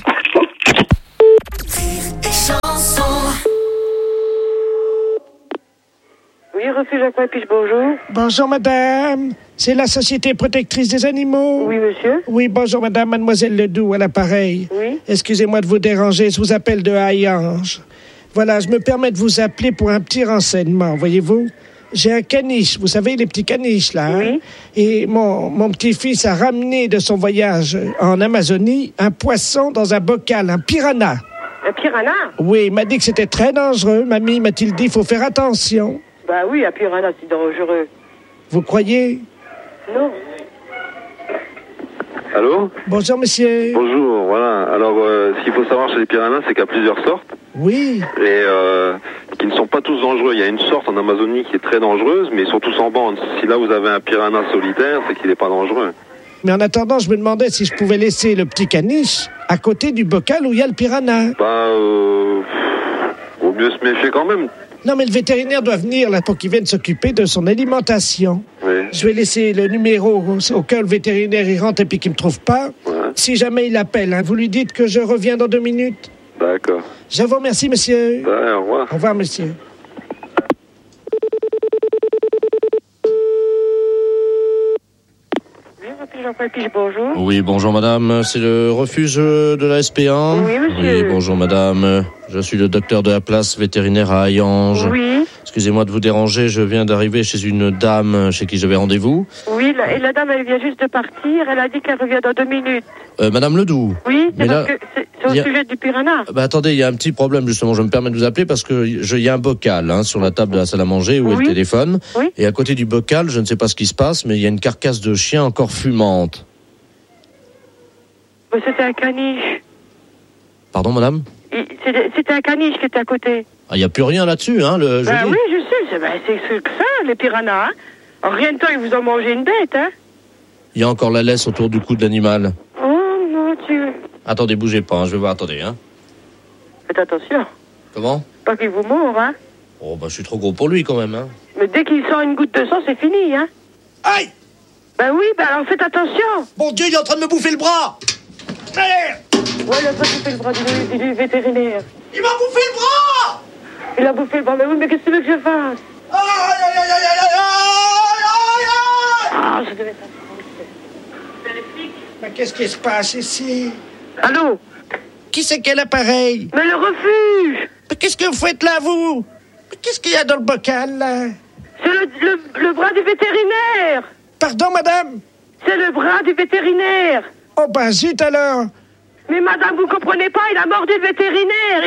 N: Oui, refuge Aquapiche, bonjour.
B: Bonjour madame, c'est la Société protectrice des animaux.
N: Oui, monsieur.
B: Oui, bonjour madame, mademoiselle Ledoux à l'appareil.
N: Oui.
B: Excusez-moi de vous déranger, je vous appelle de Hayange. Voilà, je me permets de vous appeler pour un petit renseignement, voyez-vous. J'ai un caniche, vous savez, les petits caniches là.
N: Oui.
B: Hein? Et mon petit-fils a ramené de son voyage en Amazonie un poisson dans un bocal, un piranha.
N: Un piranha?
B: Oui, il m'a dit que c'était très dangereux. Mamie m'a-t-il dit, il faut faire attention.
N: Bah oui, un piranha, c'est dangereux.
B: Vous croyez?
N: Non.
O: Allô?
B: Bonjour, monsieur.
O: Bonjour, voilà. Alors, ce qu'il faut savoir chez les piranhas, c'est qu'il y a plusieurs sortes.
B: Oui.
O: Et qui ne sont pas tous dangereux. Il y a une sorte en Amazonie qui est très dangereuse, mais ils sont tous en bande. Si là, vous avez un piranha solitaire, c'est qu'il n'est pas dangereux.
B: Mais en attendant, je me demandais si je pouvais laisser le petit caniche à côté du bocal où il y a le piranha.
O: Vaut mieux se méfier quand même.
B: Non, mais le vétérinaire doit venir là pour qu'il vienne s'occuper de son alimentation.
O: Oui.
B: Je vais laisser le numéro au cas où le vétérinaire y rentre et puis qu'il me trouve pas.
O: Ouais.
B: Si jamais il appelle, hein, vous lui dites que je reviens dans 2 minutes.
O: D'accord.
B: Je vous remercie, monsieur.
O: Ouais, au revoir.
B: Au revoir, monsieur.
N: Bonjour.
I: Oui, bonjour madame, c'est le refuge de la SPA.
N: Oui, monsieur.
I: Oui, bonjour madame, je suis le docteur de la place vétérinaire à Hayange.
N: Oui.
I: Excusez-moi de vous déranger, je viens d'arriver chez une dame chez qui j'avais rendez-vous.
N: Oui, et la dame, elle vient juste de partir. Elle a dit qu'elle revient dans 2 minutes.
I: Madame Ledoux.
N: Oui, c'est parce que c'est au sujet du piranha.
I: Attendez, il y a un petit problème justement, je me permets de vous appeler parce que il y a un bocal sur la table de la salle à manger où est le téléphone.
N: Oui.
I: Et à côté du bocal, je ne sais pas ce qui se passe, mais il y a une carcasse de chien encore fumante.
N: C'était un caniche.
I: Pardon, madame ?
N: C'était un caniche qui était à côté.
I: Il n'y a plus rien là-dessus, le jeudi.
N: Oui, je sais, c'est que ça, les piranhas. En rien de temps, ils vous ont mangé une bête,
I: Il y a encore la laisse autour du cou de l'animal.
N: Oh, mon Dieu.
I: Attendez, bougez pas, je vais voir, attendez,
N: Faites attention.
I: Comment ?
N: Pas qu'il vous mord,
I: Oh, je suis trop gros pour lui, quand même,
N: Mais dès qu'il sent une goutte de sang, c'est fini,
B: Aïe !
N: Oui, alors faites attention.
B: Mon Dieu, il est en train de me bouffer le bras. Allez !
N: Ouais, il a pas bouffé le bras du vétérinaire.
B: Il m'a bouffé le bras.
N: Il a bouffé le bras, mais oui, mais qu'est-ce que tu veux que je fasse? Ah, je devais faire ça.
B: Mais qu'est-ce qui se passe ici?
N: Allô?
B: Qui c'est quel appareil?
N: Mais le refuge!
B: Mais qu'est-ce que vous faites là, vous? Mais qu'est-ce qu'il y a dans le bocal, là?
N: C'est le bras du vétérinaire!
B: Pardon, madame?
N: C'est le bras du vétérinaire!
B: Oh, ben zut alors!
N: Mais madame, vous comprenez pas, il a mordu le vétérinaire!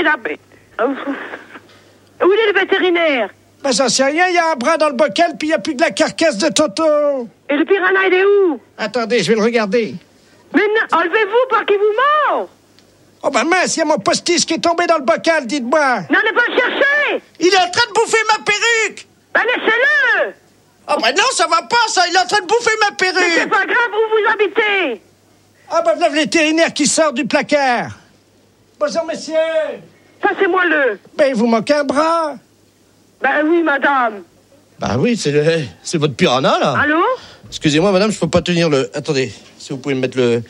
N: Où il est le vétérinaire?
B: Ben j'en sais rien, il y a un bras dans le bocal, puis il n'y a plus de la carcasse de Toto!
N: Et le piranha, il est où?
B: Attendez, je vais le regarder.
N: Mais non, enlevez-vous, pas qu'il vous mord!
B: Oh ben mince, il y a mon postiche qui est tombé dans le bocal, dites-moi!
N: N'allez pas le chercher!
B: Il est en train de bouffer ma perruque!
N: Ben laissez-le!
B: Oh ben non, ça va pas, ça! Il est en train de bouffer ma perruque!
N: Mais c'est pas grave, où vous habitez?
B: Ah ben voilà le vétérinaire qui sort du placard! Bonjour, messieurs!
N: Passez-moi-le!
B: Ben, il vous manque un bras!
N: Ben oui, madame!
I: Bah oui, c'est votre piranha, là!
N: Allô?
I: Excusez-moi, madame, je peux pas tenir le... Attendez, si vous pouvez me mettre le...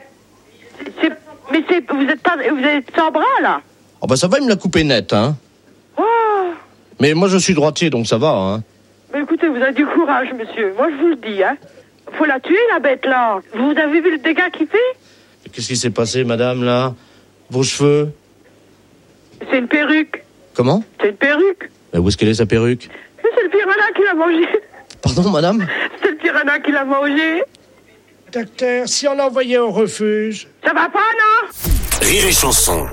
N: Vous êtes sans bras, là?
I: Oh ben ça va, il me l'a coupé net,
N: Oh!
I: Mais moi, je suis droitier, donc ça va,
N: Mais écoutez, vous avez du courage, monsieur. Moi, je vous le dis, Faut la tuer, la bête, là. Vous avez vu le dégât qu'il fait?
I: Qu'est-ce qui s'est passé, madame, là? Vos cheveux?
N: C'est une perruque.
I: Comment?
N: C'est une perruque.
I: Mais où est-ce qu'elle est, sa perruque?
N: C'est le piranha qui l'a mangé.
I: Pardon, madame?
N: C'est le piranha qui l'a mangé.
B: Docteur, si on l'envoyait au refuge...
N: Ça va pas, non?
F: Rire et chanson.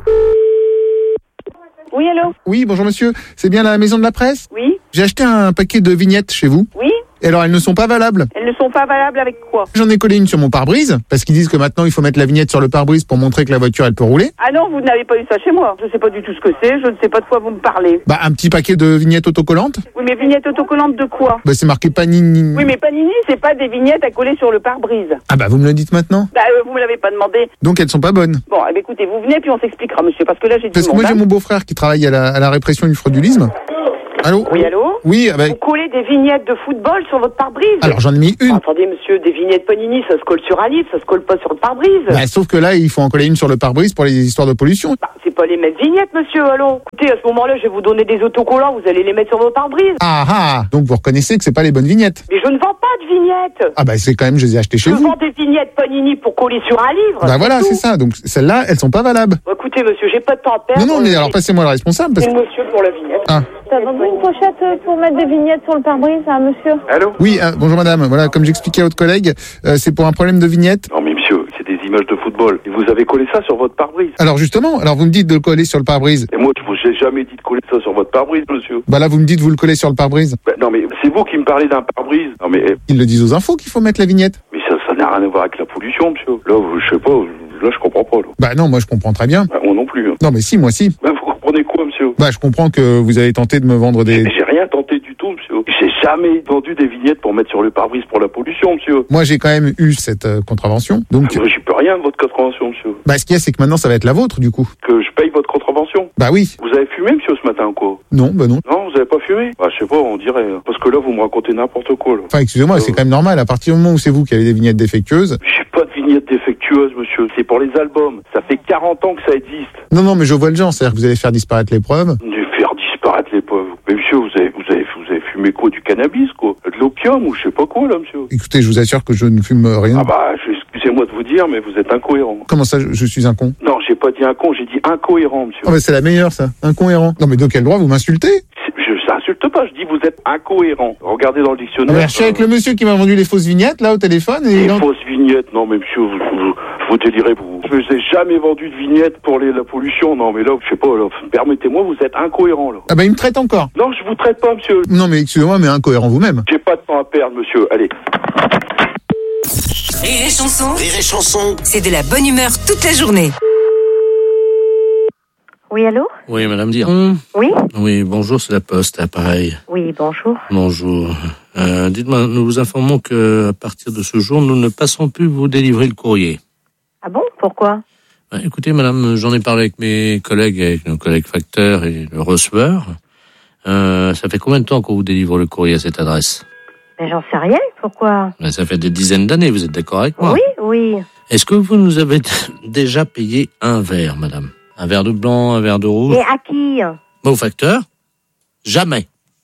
C: Oui, allô?
D: Oui, bonjour monsieur. C'est bien la maison de la presse?
C: Oui.
D: J'ai acheté un paquet de vignettes chez vous.
C: Oui.
D: Et alors, elles ne sont pas valables.
C: Elles ne sont pas valables avec quoi?
D: J'en ai collé une sur mon pare-brise, parce qu'ils disent que maintenant, il faut mettre la vignette sur le pare-brise pour montrer que la voiture, elle peut rouler.
C: Ah non, vous n'avez pas eu ça chez moi. Je sais pas du tout ce que c'est, je ne sais pas de quoi vous me parlez.
D: Bah, un petit paquet de vignettes autocollantes.
C: Oui, mais vignettes autocollantes de quoi?
D: Bah, c'est marqué Panini.
C: Oui, mais Panini, c'est pas des vignettes à coller sur le pare-brise.
D: Ah bah, vous me le dites maintenant.
C: Bah, vous me l'avez pas demandé.
D: Donc, elles sont pas bonnes.
C: Bon, eh bien, écoutez, vous venez puis on s'expliquera, monsieur, parce que là, j'ai du
D: Parce que
C: monde,
D: moi, j'ai mon beau-frère qui travaille à la répression du fraudulisme. Allô?
C: Oui, allô?
D: Oui, bah...
C: Vous collez des vignettes de football sur votre pare-brise?
D: Alors, j'en ai mis une.
C: Attendez, monsieur, des vignettes Panini, ça se colle sur un livre, ça se colle pas sur le pare-brise.
D: Bah, sauf que là, il faut en coller une sur le pare-brise pour les histoires de pollution.
C: Bah, c'est pas les mêmes vignettes, monsieur, allô? Écoutez, à ce moment-là, je vais vous donner des autocollants, vous allez les mettre sur vos pare-brise.
D: Ah ah! Donc, vous reconnaissez que c'est pas les bonnes vignettes.
C: Mais je ne vends pas de vignettes.
D: Ah bah, c'est quand même, je les ai achetées chez
C: Je
D: vous.
C: vends des vignettes Panini pour coller sur un livre.
D: Bah voilà, c'est ça. Donc, celles-là, elles sont pas valables.
C: Bah, écoutez, monsieur, j'ai pas de temps à perdre.
D: Non, mais alors, passez-moi le responsable, parce
C: C'est
D: que...
C: le monsieur pour la vignette.
D: Ah.
L: T'as vendu une pochette pour mettre des vignettes sur le pare-brise, monsieur?
O: Allô?
D: Oui, bonjour madame. Voilà, comme j'expliquais à votre collègue, c'est pour un problème de vignette.
O: Non mais monsieur, c'est des images de football. Et vous avez collé ça sur votre pare-brise.
D: Alors justement, vous me dites de le coller sur le pare-brise.
O: Et moi, je vous ai jamais dit de coller ça sur votre pare-brise, monsieur.
D: Bah là, vous me dites vous le collez sur le pare-brise.
O: Bah, non mais c'est vous qui me parlez d'un pare-brise. Non mais...
D: Ils le disent aux infos qu'il faut mettre la vignette.
O: Mais ça n'a rien à voir avec la pollution, monsieur. Là, je sais pas, là je comprends pas. Là.
D: Bah non, moi je comprends très bien.
O: Bah, moi non plus.
D: Non mais si, moi si.
O: Bah, vous comprenez quoi, monsieur?
D: Bah je comprends que vous avez tenté de me vendre des...
O: Mais j'ai rien tenté du tout, monsieur. J'ai jamais vendu des vignettes pour mettre sur le pare-brise pour la pollution, monsieur.
D: Moi j'ai quand même eu cette contravention, donc...
O: Moi, j'y peux rien de votre contravention, monsieur.
D: Bah ce qu'il y a, c'est que maintenant ça va être la vôtre, du coup.
O: Que je paye votre contravention?
D: Bah oui.
O: Vous avez fumé, monsieur, ce matin, quoi?
D: Non, bah non.
O: Non, vous avez pas fumé? Bah je sais pas, on dirait. Parce que là, vous me racontez n'importe quoi, là.
D: Enfin, excusez-moi, c'est quand même normal. À partir du moment où c'est vous qui avez des vignettes défectueuses...
O: J'ai pas de vignettes défectueuses, monsieur. C'est pour les albums. Ça fait 40 ans que ça existe.
D: Non, mais je vois le genre. C'est-à-dire que vous allez faire disparaître les preuves.
O: Faire disparaître les preuves. Mais monsieur, vous avez fumé quoi? Du cannabis, quoi? De l'opium ou je sais pas quoi, là, monsieur?
D: Écoutez, je vous assure que je ne fume rien.
O: Ah bah, excusez-moi de vous dire, mais vous êtes incohérent.
D: Comment ça, je suis un con?
O: Non, j'ai pas dit un con, j'ai dit incohérent, monsieur.
D: Ah bah c'est la meilleure, ça. Incohérent. Non mais de quel droit vous m'insultez?
O: Ça insulte
E: pas, je dis vous êtes incohérent. Regardez dans le dictionnaire.
D: Je suis avec le monsieur qui m'a vendu les fausses vignettes, là, au téléphone. Et
E: les fausses vignettes, non mais monsieur, vous délirez, vous. Je ne vous ai jamais vendu de vignettes pour la pollution, non mais là, je sais pas, là, permettez-moi, vous êtes incohérent, là.
D: Ah bah il me traite encore.
E: Non, je vous traite pas, monsieur.
D: Non mais excusez-moi, mais incohérent vous-même.
E: J'ai pas de temps à perdre, monsieur, allez.
K: Rire et chanson.
F: Rire et chanson.
K: C'est de la bonne humeur toute la journée.
P: Oui, allô?
I: Oui, madame Dire.
P: Oui?
I: Oui, bonjour, c'est la Poste, pareil.
P: Oui, bonjour.
I: Bonjour. Dites-moi, nous vous informons que à partir de ce jour, nous ne passons plus vous délivrer le courrier.
P: Ah bon? Pourquoi?
I: Écoutez, madame, j'en ai parlé avec mes collègues, avec nos collègues facteurs et le receveur. Ça fait combien de temps qu'on vous délivre le courrier à cette adresse?
P: Mais j'en sais rien, pourquoi?
I: Ça fait des dizaines d'années, vous êtes d'accord avec moi?
P: Oui, oui.
I: Est-ce que vous nous avez déjà payé un verre, madame? Un verre de blanc, un verre de rouge?
P: Mais à qui?
I: Au facteur? Jamais.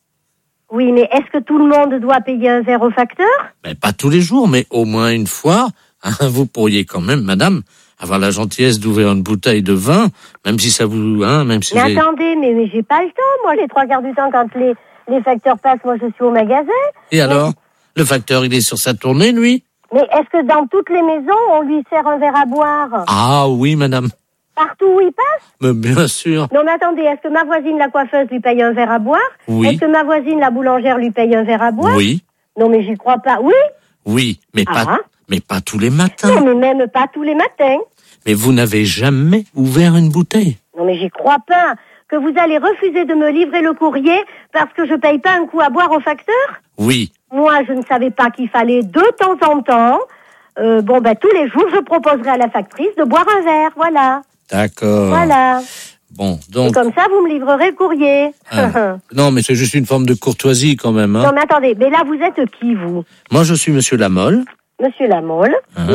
P: Oui, mais est-ce que tout le monde doit payer un verre au facteur?
I: Pas tous les jours, mais au moins une fois. Vous pourriez quand même, madame, avoir la gentillesse d'ouvrir une bouteille de vin, même si ça vous... même si
P: mais attendez, mais j'ai pas le temps, moi, les 3 quarts du temps, quand les facteurs passent, moi, je suis au magasin.
I: Et alors? Le facteur, il est sur sa tournée, lui?
P: Mais est-ce que dans toutes les maisons, on lui sert un verre à boire?
I: Ah oui, madame.
P: Partout où il passe?
I: Mais bien sûr.
P: Non, mais attendez, est-ce que ma voisine, la coiffeuse, lui paye un verre à boire?
I: Oui.
P: Est-ce que ma voisine, la boulangère, lui paye un verre à boire?
I: Oui.
P: Non, mais j'y crois pas. Oui?
I: Oui, mais pas tous les matins.
P: Non, mais même pas tous les matins.
I: Mais vous n'avez jamais ouvert une bouteille?
P: Non, mais j'y crois pas. Que vous allez refuser de me livrer le courrier parce que je paye pas un coup à boire au facteur?
I: Oui.
P: Moi, je ne savais pas qu'il fallait de temps en temps, tous les jours, je proposerai à la factrice de boire un verre, voilà.
I: D'accord.
P: Voilà.
I: Bon, donc...
P: Et comme ça, vous me livrerez le courrier.
I: Non, mais c'est juste une forme de courtoisie quand même.
P: Non, mais attendez, mais là, vous êtes qui, vous?
I: Moi, je suis monsieur Lamolle.
P: Monsieur Lamolle.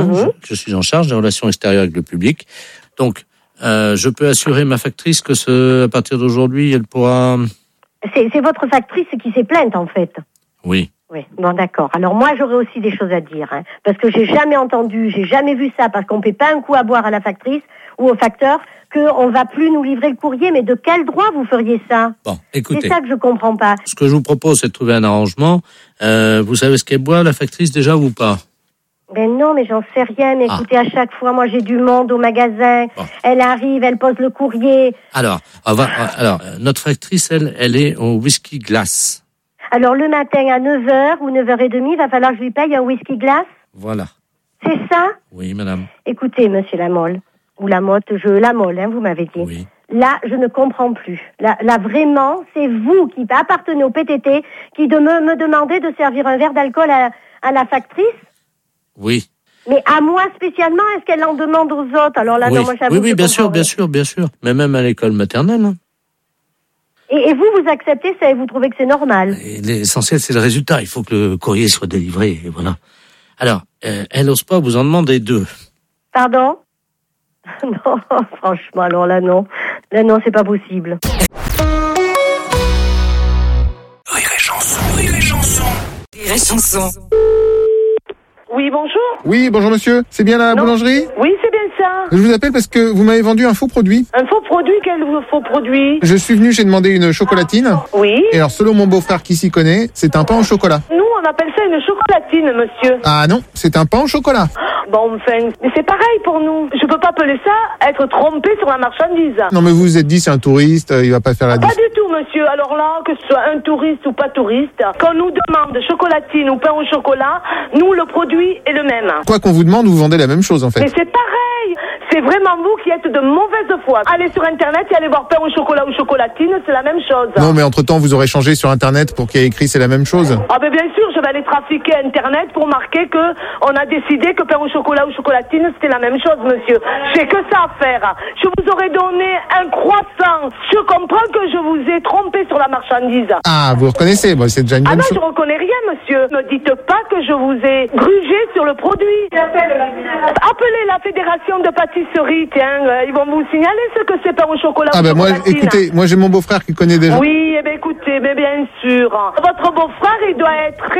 I: Je suis en charge des relations extérieures avec le public. Donc, je peux assurer ma factrice que à partir d'aujourd'hui, elle pourra...
P: C'est votre factrice qui s'est plainte, en fait.
I: Oui.
P: Oui, bon, d'accord. Alors moi, j'aurais aussi des choses à dire, parce que j'ai jamais entendu, j'ai jamais vu ça, parce qu'on paie pas un coup à boire à la factrice ou au facteur, qu'on va plus nous livrer le courrier. Mais de quel droit vous feriez ça?
I: Bon, écoutez.
P: C'est ça que je comprends pas.
I: Ce que je vous propose, c'est de trouver un arrangement. Vous savez ce qu'elle boit, la factrice, déjà, ou pas?
P: Ben non, mais j'en sais rien. Mais écoutez, à chaque fois, moi, j'ai du monde au magasin. Bon. Elle arrive, elle pose le courrier.
I: Alors, notre factrice, elle est au whisky glace.
P: Alors, le matin à 9h ou 9h30, il va falloir que je lui paye un whisky glace?
I: Voilà.
P: C'est ça?
I: Oui, madame.
P: Écoutez, monsieur Lamolle, ou Lamotte, Lamolle, vous m'avez dit.
I: Oui.
P: Là, je ne comprends plus. Là, vraiment, c'est vous qui appartenez au PTT qui me demandez de servir un verre d'alcool à la factrice?
I: Oui.
P: Mais à moi spécialement, est-ce qu'elle en demande aux autres? Alors là,
I: oui.
P: non, moi, j'avoue.
I: Oui, bien sûr. Mais même à l'école maternelle.
P: Et vous acceptez ça et vous trouvez que c'est normal?
I: L'essentiel, c'est le résultat. Il faut que le courrier soit délivré, et voilà. Alors, elle n'ose pas vous en demander 2.
P: Pardon? Non, franchement, alors là, non. Là, non, c'est pas possible.
F: Rire et chanson, rire et chanson.
K: Rire et chanson.
N: Oui, bonjour.
D: Oui, bonjour monsieur. C'est bien la boulangerie?
N: Oui, c'est bien ça.
D: Je vous appelle parce que vous m'avez vendu un faux produit.
N: Un faux produit? Quel faux produit?
D: Je suis venu, j'ai demandé une chocolatine.
N: Oui.
D: Et alors, selon mon beau-frère qui s'y connaît, c'est un pain au chocolat.
N: Nous, on appelle ça une chocolatine, monsieur.
D: Ah non, c'est un pain au chocolat.
N: Bon, enfin, mais c'est pareil pour nous. Je peux pas appeler ça être trompé sur la marchandise.
D: Non, mais vous vous êtes dit, c'est un touriste, il va pas faire la
N: Pas du tout, monsieur. Alors là, que ce soit un touriste ou pas touriste, quand on nous demande chocolatine ou pain au chocolat, nous, le produit est le même.
D: Quoi qu'on vous demande, vous vendez la même chose, en fait.
N: Mais c'est pareil. C'est vraiment vous qui êtes de mauvaise foi. Allez sur Internet et allez voir pain au chocolat ou chocolatine, c'est la même chose.
D: Non, mais entre-temps, vous aurez changé sur Internet pour qu'il y ait écrit c'est la même chose.
N: Ah ben bien sûr, je vais aller trafiquer Internet pour marquer que on a décidé que pain au chocolat ou chocolatine, c'était la même chose, monsieur. J'ai que ça à faire. Je vous aurais donné un croissant. Je comprends que je vous ai trompé sur la marchandise.
D: Ah, vous reconnaissez, bon, c'est déjà une bonne chose.
N: Ah non, je reconnais rien, monsieur. Ne dites pas que je vous ai grugé sur le produit. Appelez la fédération de pâtisserie, tiens, ils vont vous signaler ce que c'est pain au chocolat.
D: Ah ben moi, écoutez, moi j'ai mon beau-frère qui connaît déjà.
N: Oui, eh ben écoutez, mais bien sûr. Votre beau-frère, il doit être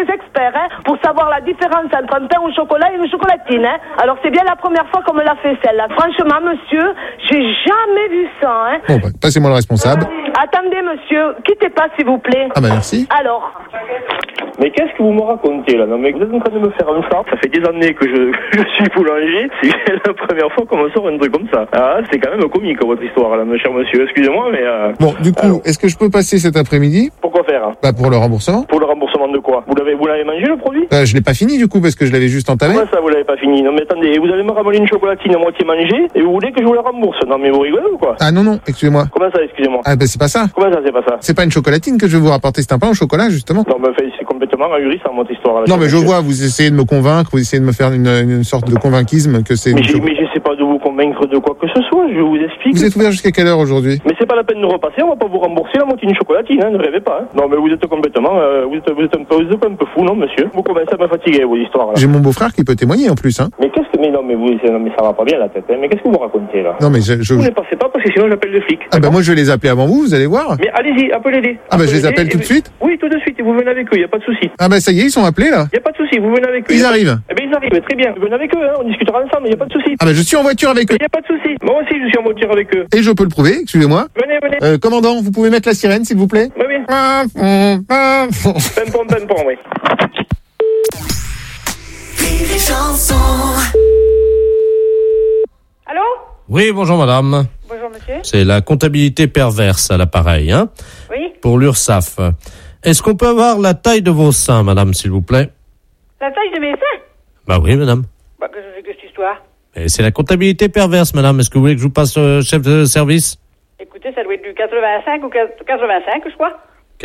N: vrais experts, hein, pour savoir la différence entre un pain au chocolat et une chocolatine, hein. Alors c'est bien la première fois qu'on me l'a fait celle-là. Franchement, monsieur, j'ai jamais vu ça, hein.
D: Bon, bah, passez-moi le responsable.
N: Attendez, monsieur, quittez pas, s'il vous plaît.
D: Ah bah merci.
N: Alors.
E: Mais qu'est-ce que vous me racontez là? Non mais vous êtes en train de me faire un chat. Ça fait des années que je suis boulanger. C'est la première fois qu'on me sort un truc comme ça. Ah, c'est quand même comique votre histoire là, mon cher monsieur. Excusez-moi, mais.
D: Bon, du coup, est-ce que je peux passer cet après-midi?
E: Pourquoi faire?
D: Bah pour le remboursement.
E: Pour le remboursement de quoi? Vous l'avez mangé le produit?
D: Je l'ai pas fini du coup parce que je l'avais juste entamé.
E: Comment ça vous l'avez pas fini? Non mais attendez, vous allez me ramener une chocolatine à moitié mangée et vous voulez que je vous la rembourse? Non mais vous rigolez ou quoi?
D: Ah non, excusez-moi.
E: Comment ça, excusez-moi?
D: Ah bah c'est pas ça.
E: Comment ça, c'est pas ça?
D: C'est pas une chocolatine que je vais vous rapporter, c'est un pain au chocolat justement.
E: Non mais c'est complètement ahurissant votre histoire là.
D: Non mais je vois, vous essayez de me convaincre, vous essayez de me faire une sorte de convainquisme que c'est...
E: Mais je sais pas de vous convaincre de quoi que ce soit, je vous explique.
D: Vous êtes ouvert jusqu'à quelle heure aujourd'hui?
E: Mais c'est pas la peine de repasser, on va pas vous rembourser la moitié d'une chocolatine, hein, ne rêvez pas. Hein. Non mais vous êtes complètement, vous êtes un peu fou, non monsieur? Vous commencez à me fatiguer vos histoires là.
D: J'ai mon beau-frère qui peut témoigner en plus, hein.
E: Mais qu'est-ce que, mais ça va pas bien la tête, hein. Mais qu'est-ce que vous racontez là?
D: Non mais
E: Vous ne passez pas parce que sinon j'appelle le flic.
D: Ah bah moi je vais les appeler avant vous allez voir.
E: Mais allez-y, appelez-les.
D: Ah bah je les appelle tout de suite?
E: Oui, tout de suite, et vous venez avec eux, y a pas de souci.
D: Ah bah ça y est, ils sont appelés là.
E: Y a pas de souci, vous venez avec eux.
D: Ils arrivent.
E: Eh ben ils arrivent, très bien. Vous venez avec eux, hein, on discutera ensemble, y a pas de souci.
D: Ah bah je suis en voiture avec eux.
E: Y a pas de souci. Moi aussi je suis en voiture avec eux.
D: Et je peux le prouver, excusez-moi.
E: Venez.
D: Commandant, vous pouvez mettre la sirène s'il vous plaît?
E: Oui. Pimpon, oui.
H: Allô?
I: Oui, bonjour madame.
H: Bonjour monsieur.
I: C'est la comptabilité perverse à l'appareil, hein?
H: Oui.
I: Pour l'URSSAF. Est-ce qu'on peut avoir la taille de vos seins, madame, s'il vous plaît?
H: La taille de mes seins?
I: Bah oui, madame.
H: Bah, qu'est-ce que c'est que cette histoire?
I: Et c'est la comptabilité perverse, madame. Est-ce que vous voulez que je vous passe chef de service?
H: Écoutez, ça doit être du 85 ou 85, je crois.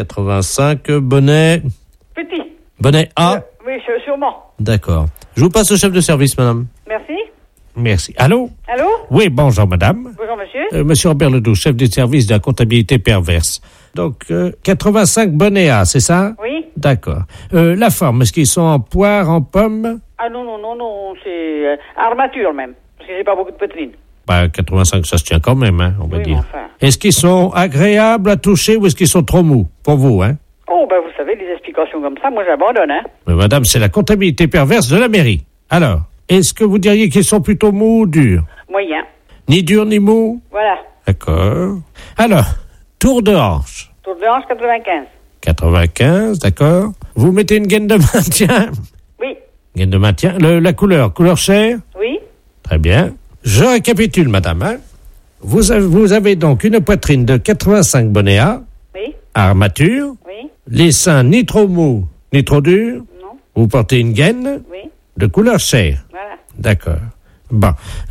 I: 85, bonnet...
H: Petit.
I: Bonnet A?
H: Oui, sûrement.
I: D'accord. Je vous passe au chef de service, madame.
H: Merci.
I: Merci. Allô?
H: Allô?
I: Oui, bonjour, madame.
H: Bonjour, monsieur.
I: Monsieur Robert Ledoux, chef du service de la comptabilité perverse. Donc, 85 bonnets A, c'est ça?
H: Oui.
I: D'accord. La forme, est-ce qu'ils sont en poire, en pomme?
H: Ah non, c'est armature même, parce que j'ai pas beaucoup de poitrine.
I: Bah, 85, ça se tient quand même, hein, on va dire.
H: Enfin.
I: Est-ce qu'ils sont agréables à toucher ou est-ce qu'ils sont trop mous, pour vous, hein?
H: Oh, ben vous savez, les explications comme ça, moi j'abandonne, hein.
I: Mais madame, c'est la comptabilité perverse de la mairie. Alors, est-ce que vous diriez qu'ils sont plutôt mous ou durs?
H: Moyen.
I: Ni durs ni mous?
H: Voilà.
I: D'accord. Alors, tour de hanche.
H: Tour de hanche, 95.
I: 95, d'accord. Vous mettez une gaine de maintien?
H: Oui.
I: Gaine de maintien. La couleur chair?
H: Oui.
I: Très bien. Je récapitule, madame. Hein. Vous avez donc une poitrine de 85 bonnets A.
H: Oui.
I: Armature.
H: Oui.
I: Les seins ni trop mous, ni trop durs.
H: Non.
I: Vous portez une gaine.
H: Oui.
I: De couleur chair.
H: Voilà.
I: D'accord. Bon.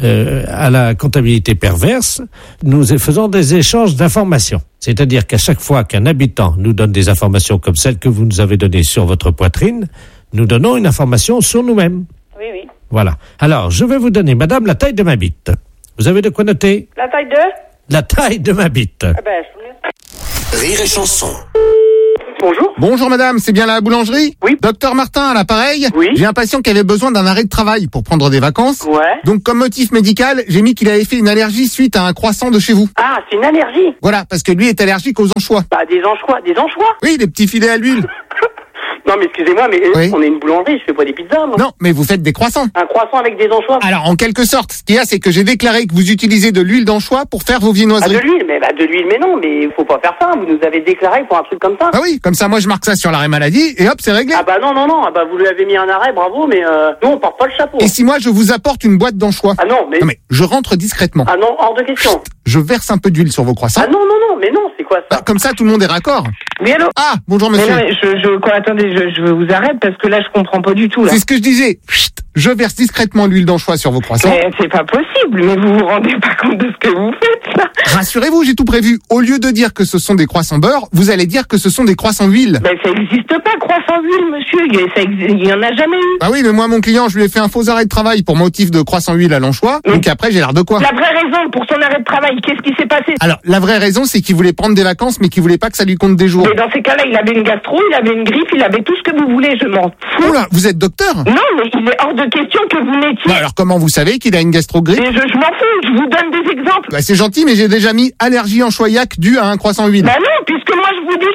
I: À la comptabilité perverse, nous faisons des échanges d'informations. C'est-à-dire qu'à chaque fois qu'un habitant nous donne des informations comme celles que vous nous avez données sur votre poitrine, nous donnons une information sur nous-mêmes.
H: Oui, oui.
I: Voilà. Alors, je vais vous donner, madame, la taille de ma bite. Vous avez de quoi noter?
H: La taille de?
I: La taille de ma bite.
H: Ah ben,
F: Rire et chanson.
D: Bonjour. Bonjour madame, c'est bien la boulangerie? Oui. Docteur Martin à l'appareil?
Q: Oui.
D: J'ai un patient qui avait besoin d'un arrêt de travail pour prendre des vacances.
Q: Ouais.
D: Donc comme motif médical, j'ai mis qu'il avait fait une allergie suite à un croissant de chez vous.
Q: Ah, c'est une allergie?
D: Voilà, parce que lui est allergique aux anchois.
Q: Bah, des anchois? Des anchois?
D: Oui, les petits filets à l'huile.
Q: Non, mais excusez-moi, mais
D: Oui.
Q: on est une boulangerie, je fais pas des pizzas, moi.
D: Non, mais vous faites des croissants.
Q: Un croissant avec des anchois?
D: Alors, en quelque sorte, ce qu'il y a, c'est que j'ai déclaré que vous utilisez de l'huile d'anchois pour faire vos
Q: Ah,
D: viennoiseries.
Q: de l'huile? Mais, de l'huile, mais non, mais faut pas faire ça. Vous nous avez déclaré pour un truc comme ça.
D: Ah oui, comme ça, moi, je marque ça sur l'arrêt maladie, et hop, c'est réglé.
Q: Ah bah non, ah bah vous lui avez mis un arrêt, bravo, mais nous, on porte pas le chapeau.
D: Et si moi, je vous apporte une boîte d'anchois?
Q: Ah non, mais...
D: Non, mais je rentre discrètement.
Q: Ah non, hors de question.
D: Je verse un peu d'huile sur vos croissants.
Q: Ah non, mais non, c'est quoi ça?
D: Bah, comme ça, tout le monde est raccord.
R: Oui, allô?
D: Ah, bonjour monsieur.
R: Mais non, mais attendez, je vous arrête parce que là, je comprends pas du tout, là.
D: C'est ce que je disais. Chut, je verse discrètement l'huile d'anchois sur vos croissants.
R: Mais c'est pas possible, mais vous vous rendez pas compte de ce que vous faites, là.
D: Rassurez-vous, j'ai tout prévu. Au lieu de dire que ce sont des croissants beurre, vous allez dire que ce sont des croissants huile.
R: Ben, ça existe pas, croissant huile, monsieur. Il y en a jamais eu.
D: Ah oui, mais moi, mon client, je lui ai fait un faux arrêt de travail pour motif de croissant huile à l'anchois. Donc après, j'ai l'air de quoi?
R: La vraie raison pour son arrêt de travail, qu'est-ce qui s'est passé?
D: Alors, la vraie raison, c'est qu'il voulait prendre des vacances, mais qu'il voulait pas que ça lui compte des jours.
R: Mais dans ces cas-là, il avait une gastro, il avait une griffe, il avait tout ce que vous voulez, je m'en fous.
D: Oula, vous êtes docteur?
R: Non, mais il est hors de question que vous n'étiez...
D: Bah alors, comment vous savez qu'il a une gastro-grippe?
R: Mais je m'en fous, je vous donne des exemples.
D: Bah c'est gentil, mais j'ai déjà mis allergie anchoillac due à un croissant huile.
R: Bah non, puisque moi je vous dis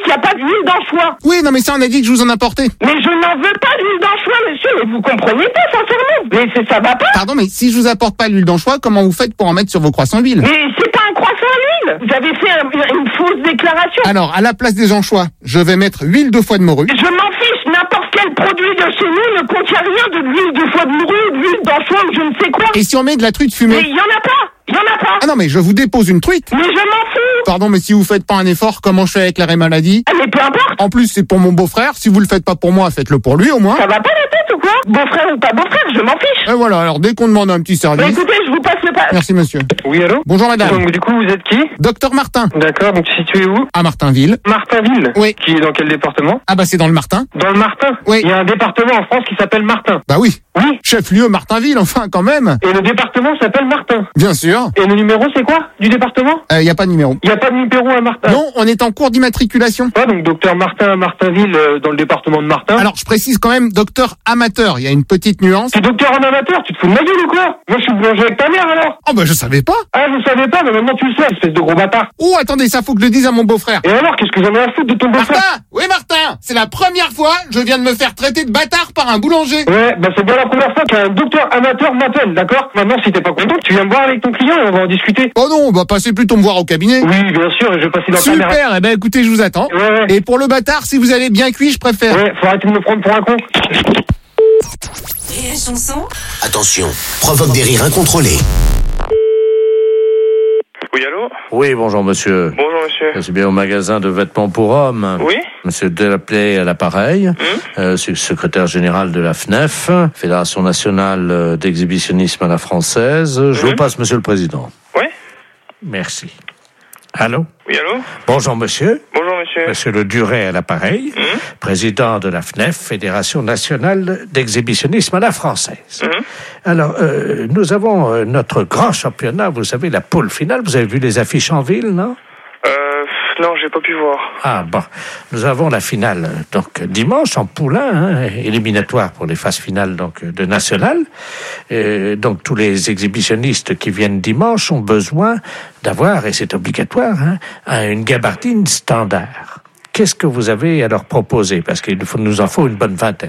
R: qu'il n'y a pas d'huile d'anchois.
D: Oui, non mais ça on a dit que je vous en apportais.
R: Mais je n'en veux pas d'huile d'anchois, monsieur, mais vous comprenez pas, sincèrement. Mais ça va pas.
D: Pardon, mais si je vous apporte pas l'huile d'anchois, comment vous faites pour en mettre sur vos croissants d'huile?
R: Mais c'est pas un croissant à l'huile. Vous avez fait une fausse déclaration.
D: Alors, à la place des anchois, je vais mettre huile de foie de morue.
R: Je m'en fiche, n'importe quel produit de chez nous ne contient rien de l'huile de foie de morue, d'huile d'anchois ou je ne sais quoi.
D: Et si on met de la truite fumée?
R: Mais il y en a pas. Il y en a pas.
D: Ah non, mais je vous dépose une truite.
R: Mais je m'en fous.
D: Pardon, mais si vous faites pas un effort, comment je fais avec l'arrêt maladie?
R: Ah, mais peu importe.
D: En plus, c'est pour mon beau-frère. Si vous le faites pas pour moi, faites-le pour lui au moins.
R: Ça va pas la tête ou quoi? Beau-frère ou pas beau-frère, je m'en fiche.
D: Et voilà, alors dès qu'on demande un petit service...
R: Bah écoutez, je vous passe le pas.
D: Merci monsieur.
S: Oui, allô?
D: Bonjour madame.
S: Donc du coup, vous êtes qui?
D: Docteur Martin.
S: D'accord, donc situé où?
D: À Martinville.
S: Martinville?
D: Oui.
S: Qui est dans quel département?
D: Ah bah c'est dans le Martin.
S: Dans le Martin?
D: Oui.
S: Il y a un département en France qui s'appelle Martin.
D: Bah oui.
S: Oui.
D: Chef-lieu Martinville, enfin quand même.
S: Et le département s'appelle Martin?
D: Bien sûr.
S: Et le numéro c'est quoi du département?
D: Y a pas de numéro.
S: Y a pas de numéro à Martin?
D: Non, on est en cours d'immatriculation.
S: Ah, donc docteur Martin à Martinville dans le département de Martin.
D: Alors je précise quand même docteur amateur, il y a une petite nuance.
S: T'es docteur en amateur, tu te fous de ma gueule ou quoi? Moi je suis boulanger avec ta mère alors.
D: Oh bah je savais pas.
S: Ah je savais pas, mais maintenant tu le sais, espèce de gros bâtard.
D: Oh attendez, ça faut que je le dise à mon beau-frère.
S: Et alors qu'est-ce que j'en ai à foutre de ton beau-frère?
D: Martin! Oui Martin! C'est la première fois je viens de me faire traiter de bâtard par un boulanger.
S: Ouais, bah c'est bien la première fois qu'un docteur amateur m'appelle, d'accord? Maintenant si t'es pas content, tu viens me voir avec ton client et on va en discuter.
D: Oh non, on va passer plutôt me voir au cabinet.
S: Oui bien sûr, et je vais passer dans la caméra.
D: Super, eh ben écoutez, je vous attends.
S: Ouais.
D: Et pour le bâtard, si vous allez bien cuit, je préfère.
S: Ouais, faut arrêter de me prendre pour un con.
K: Et la chanson?
F: Attention, provoque des rires incontrôlés.
E: Oui, allô?
I: Oui, bonjour monsieur.
E: Bonjour, monsieur.
I: C'est bien au magasin de vêtements pour hommes.
E: Oui.
I: Monsieur Delaplay à l'appareil, secrétaire général de la FNEF, Fédération nationale d'exhibitionnisme à la française. Je vous passe monsieur le président.
E: Oui.
I: Merci. Allô?
E: Oui, allô?
I: Bonjour monsieur.
E: Bonjour, monsieur.
I: Monsieur Le Duret à l'appareil, président de la FNEF, Fédération nationale d'exhibitionnisme à la française. Alors, nous avons notre grand championnat, vous savez, la poule finale. Vous avez vu les affiches en ville, non?
E: Non, j'ai pas pu voir.
I: Ah bon, nous avons la finale donc dimanche en poulain, éliminatoire pour les phases finales donc de national. Donc tous les exhibitionnistes qui viennent dimanche ont besoin d'avoir, et c'est obligatoire, une gabardine standard. Qu'est-ce que vous avez à leur proposer? Parce qu'il nous en faut une bonne vingtaine.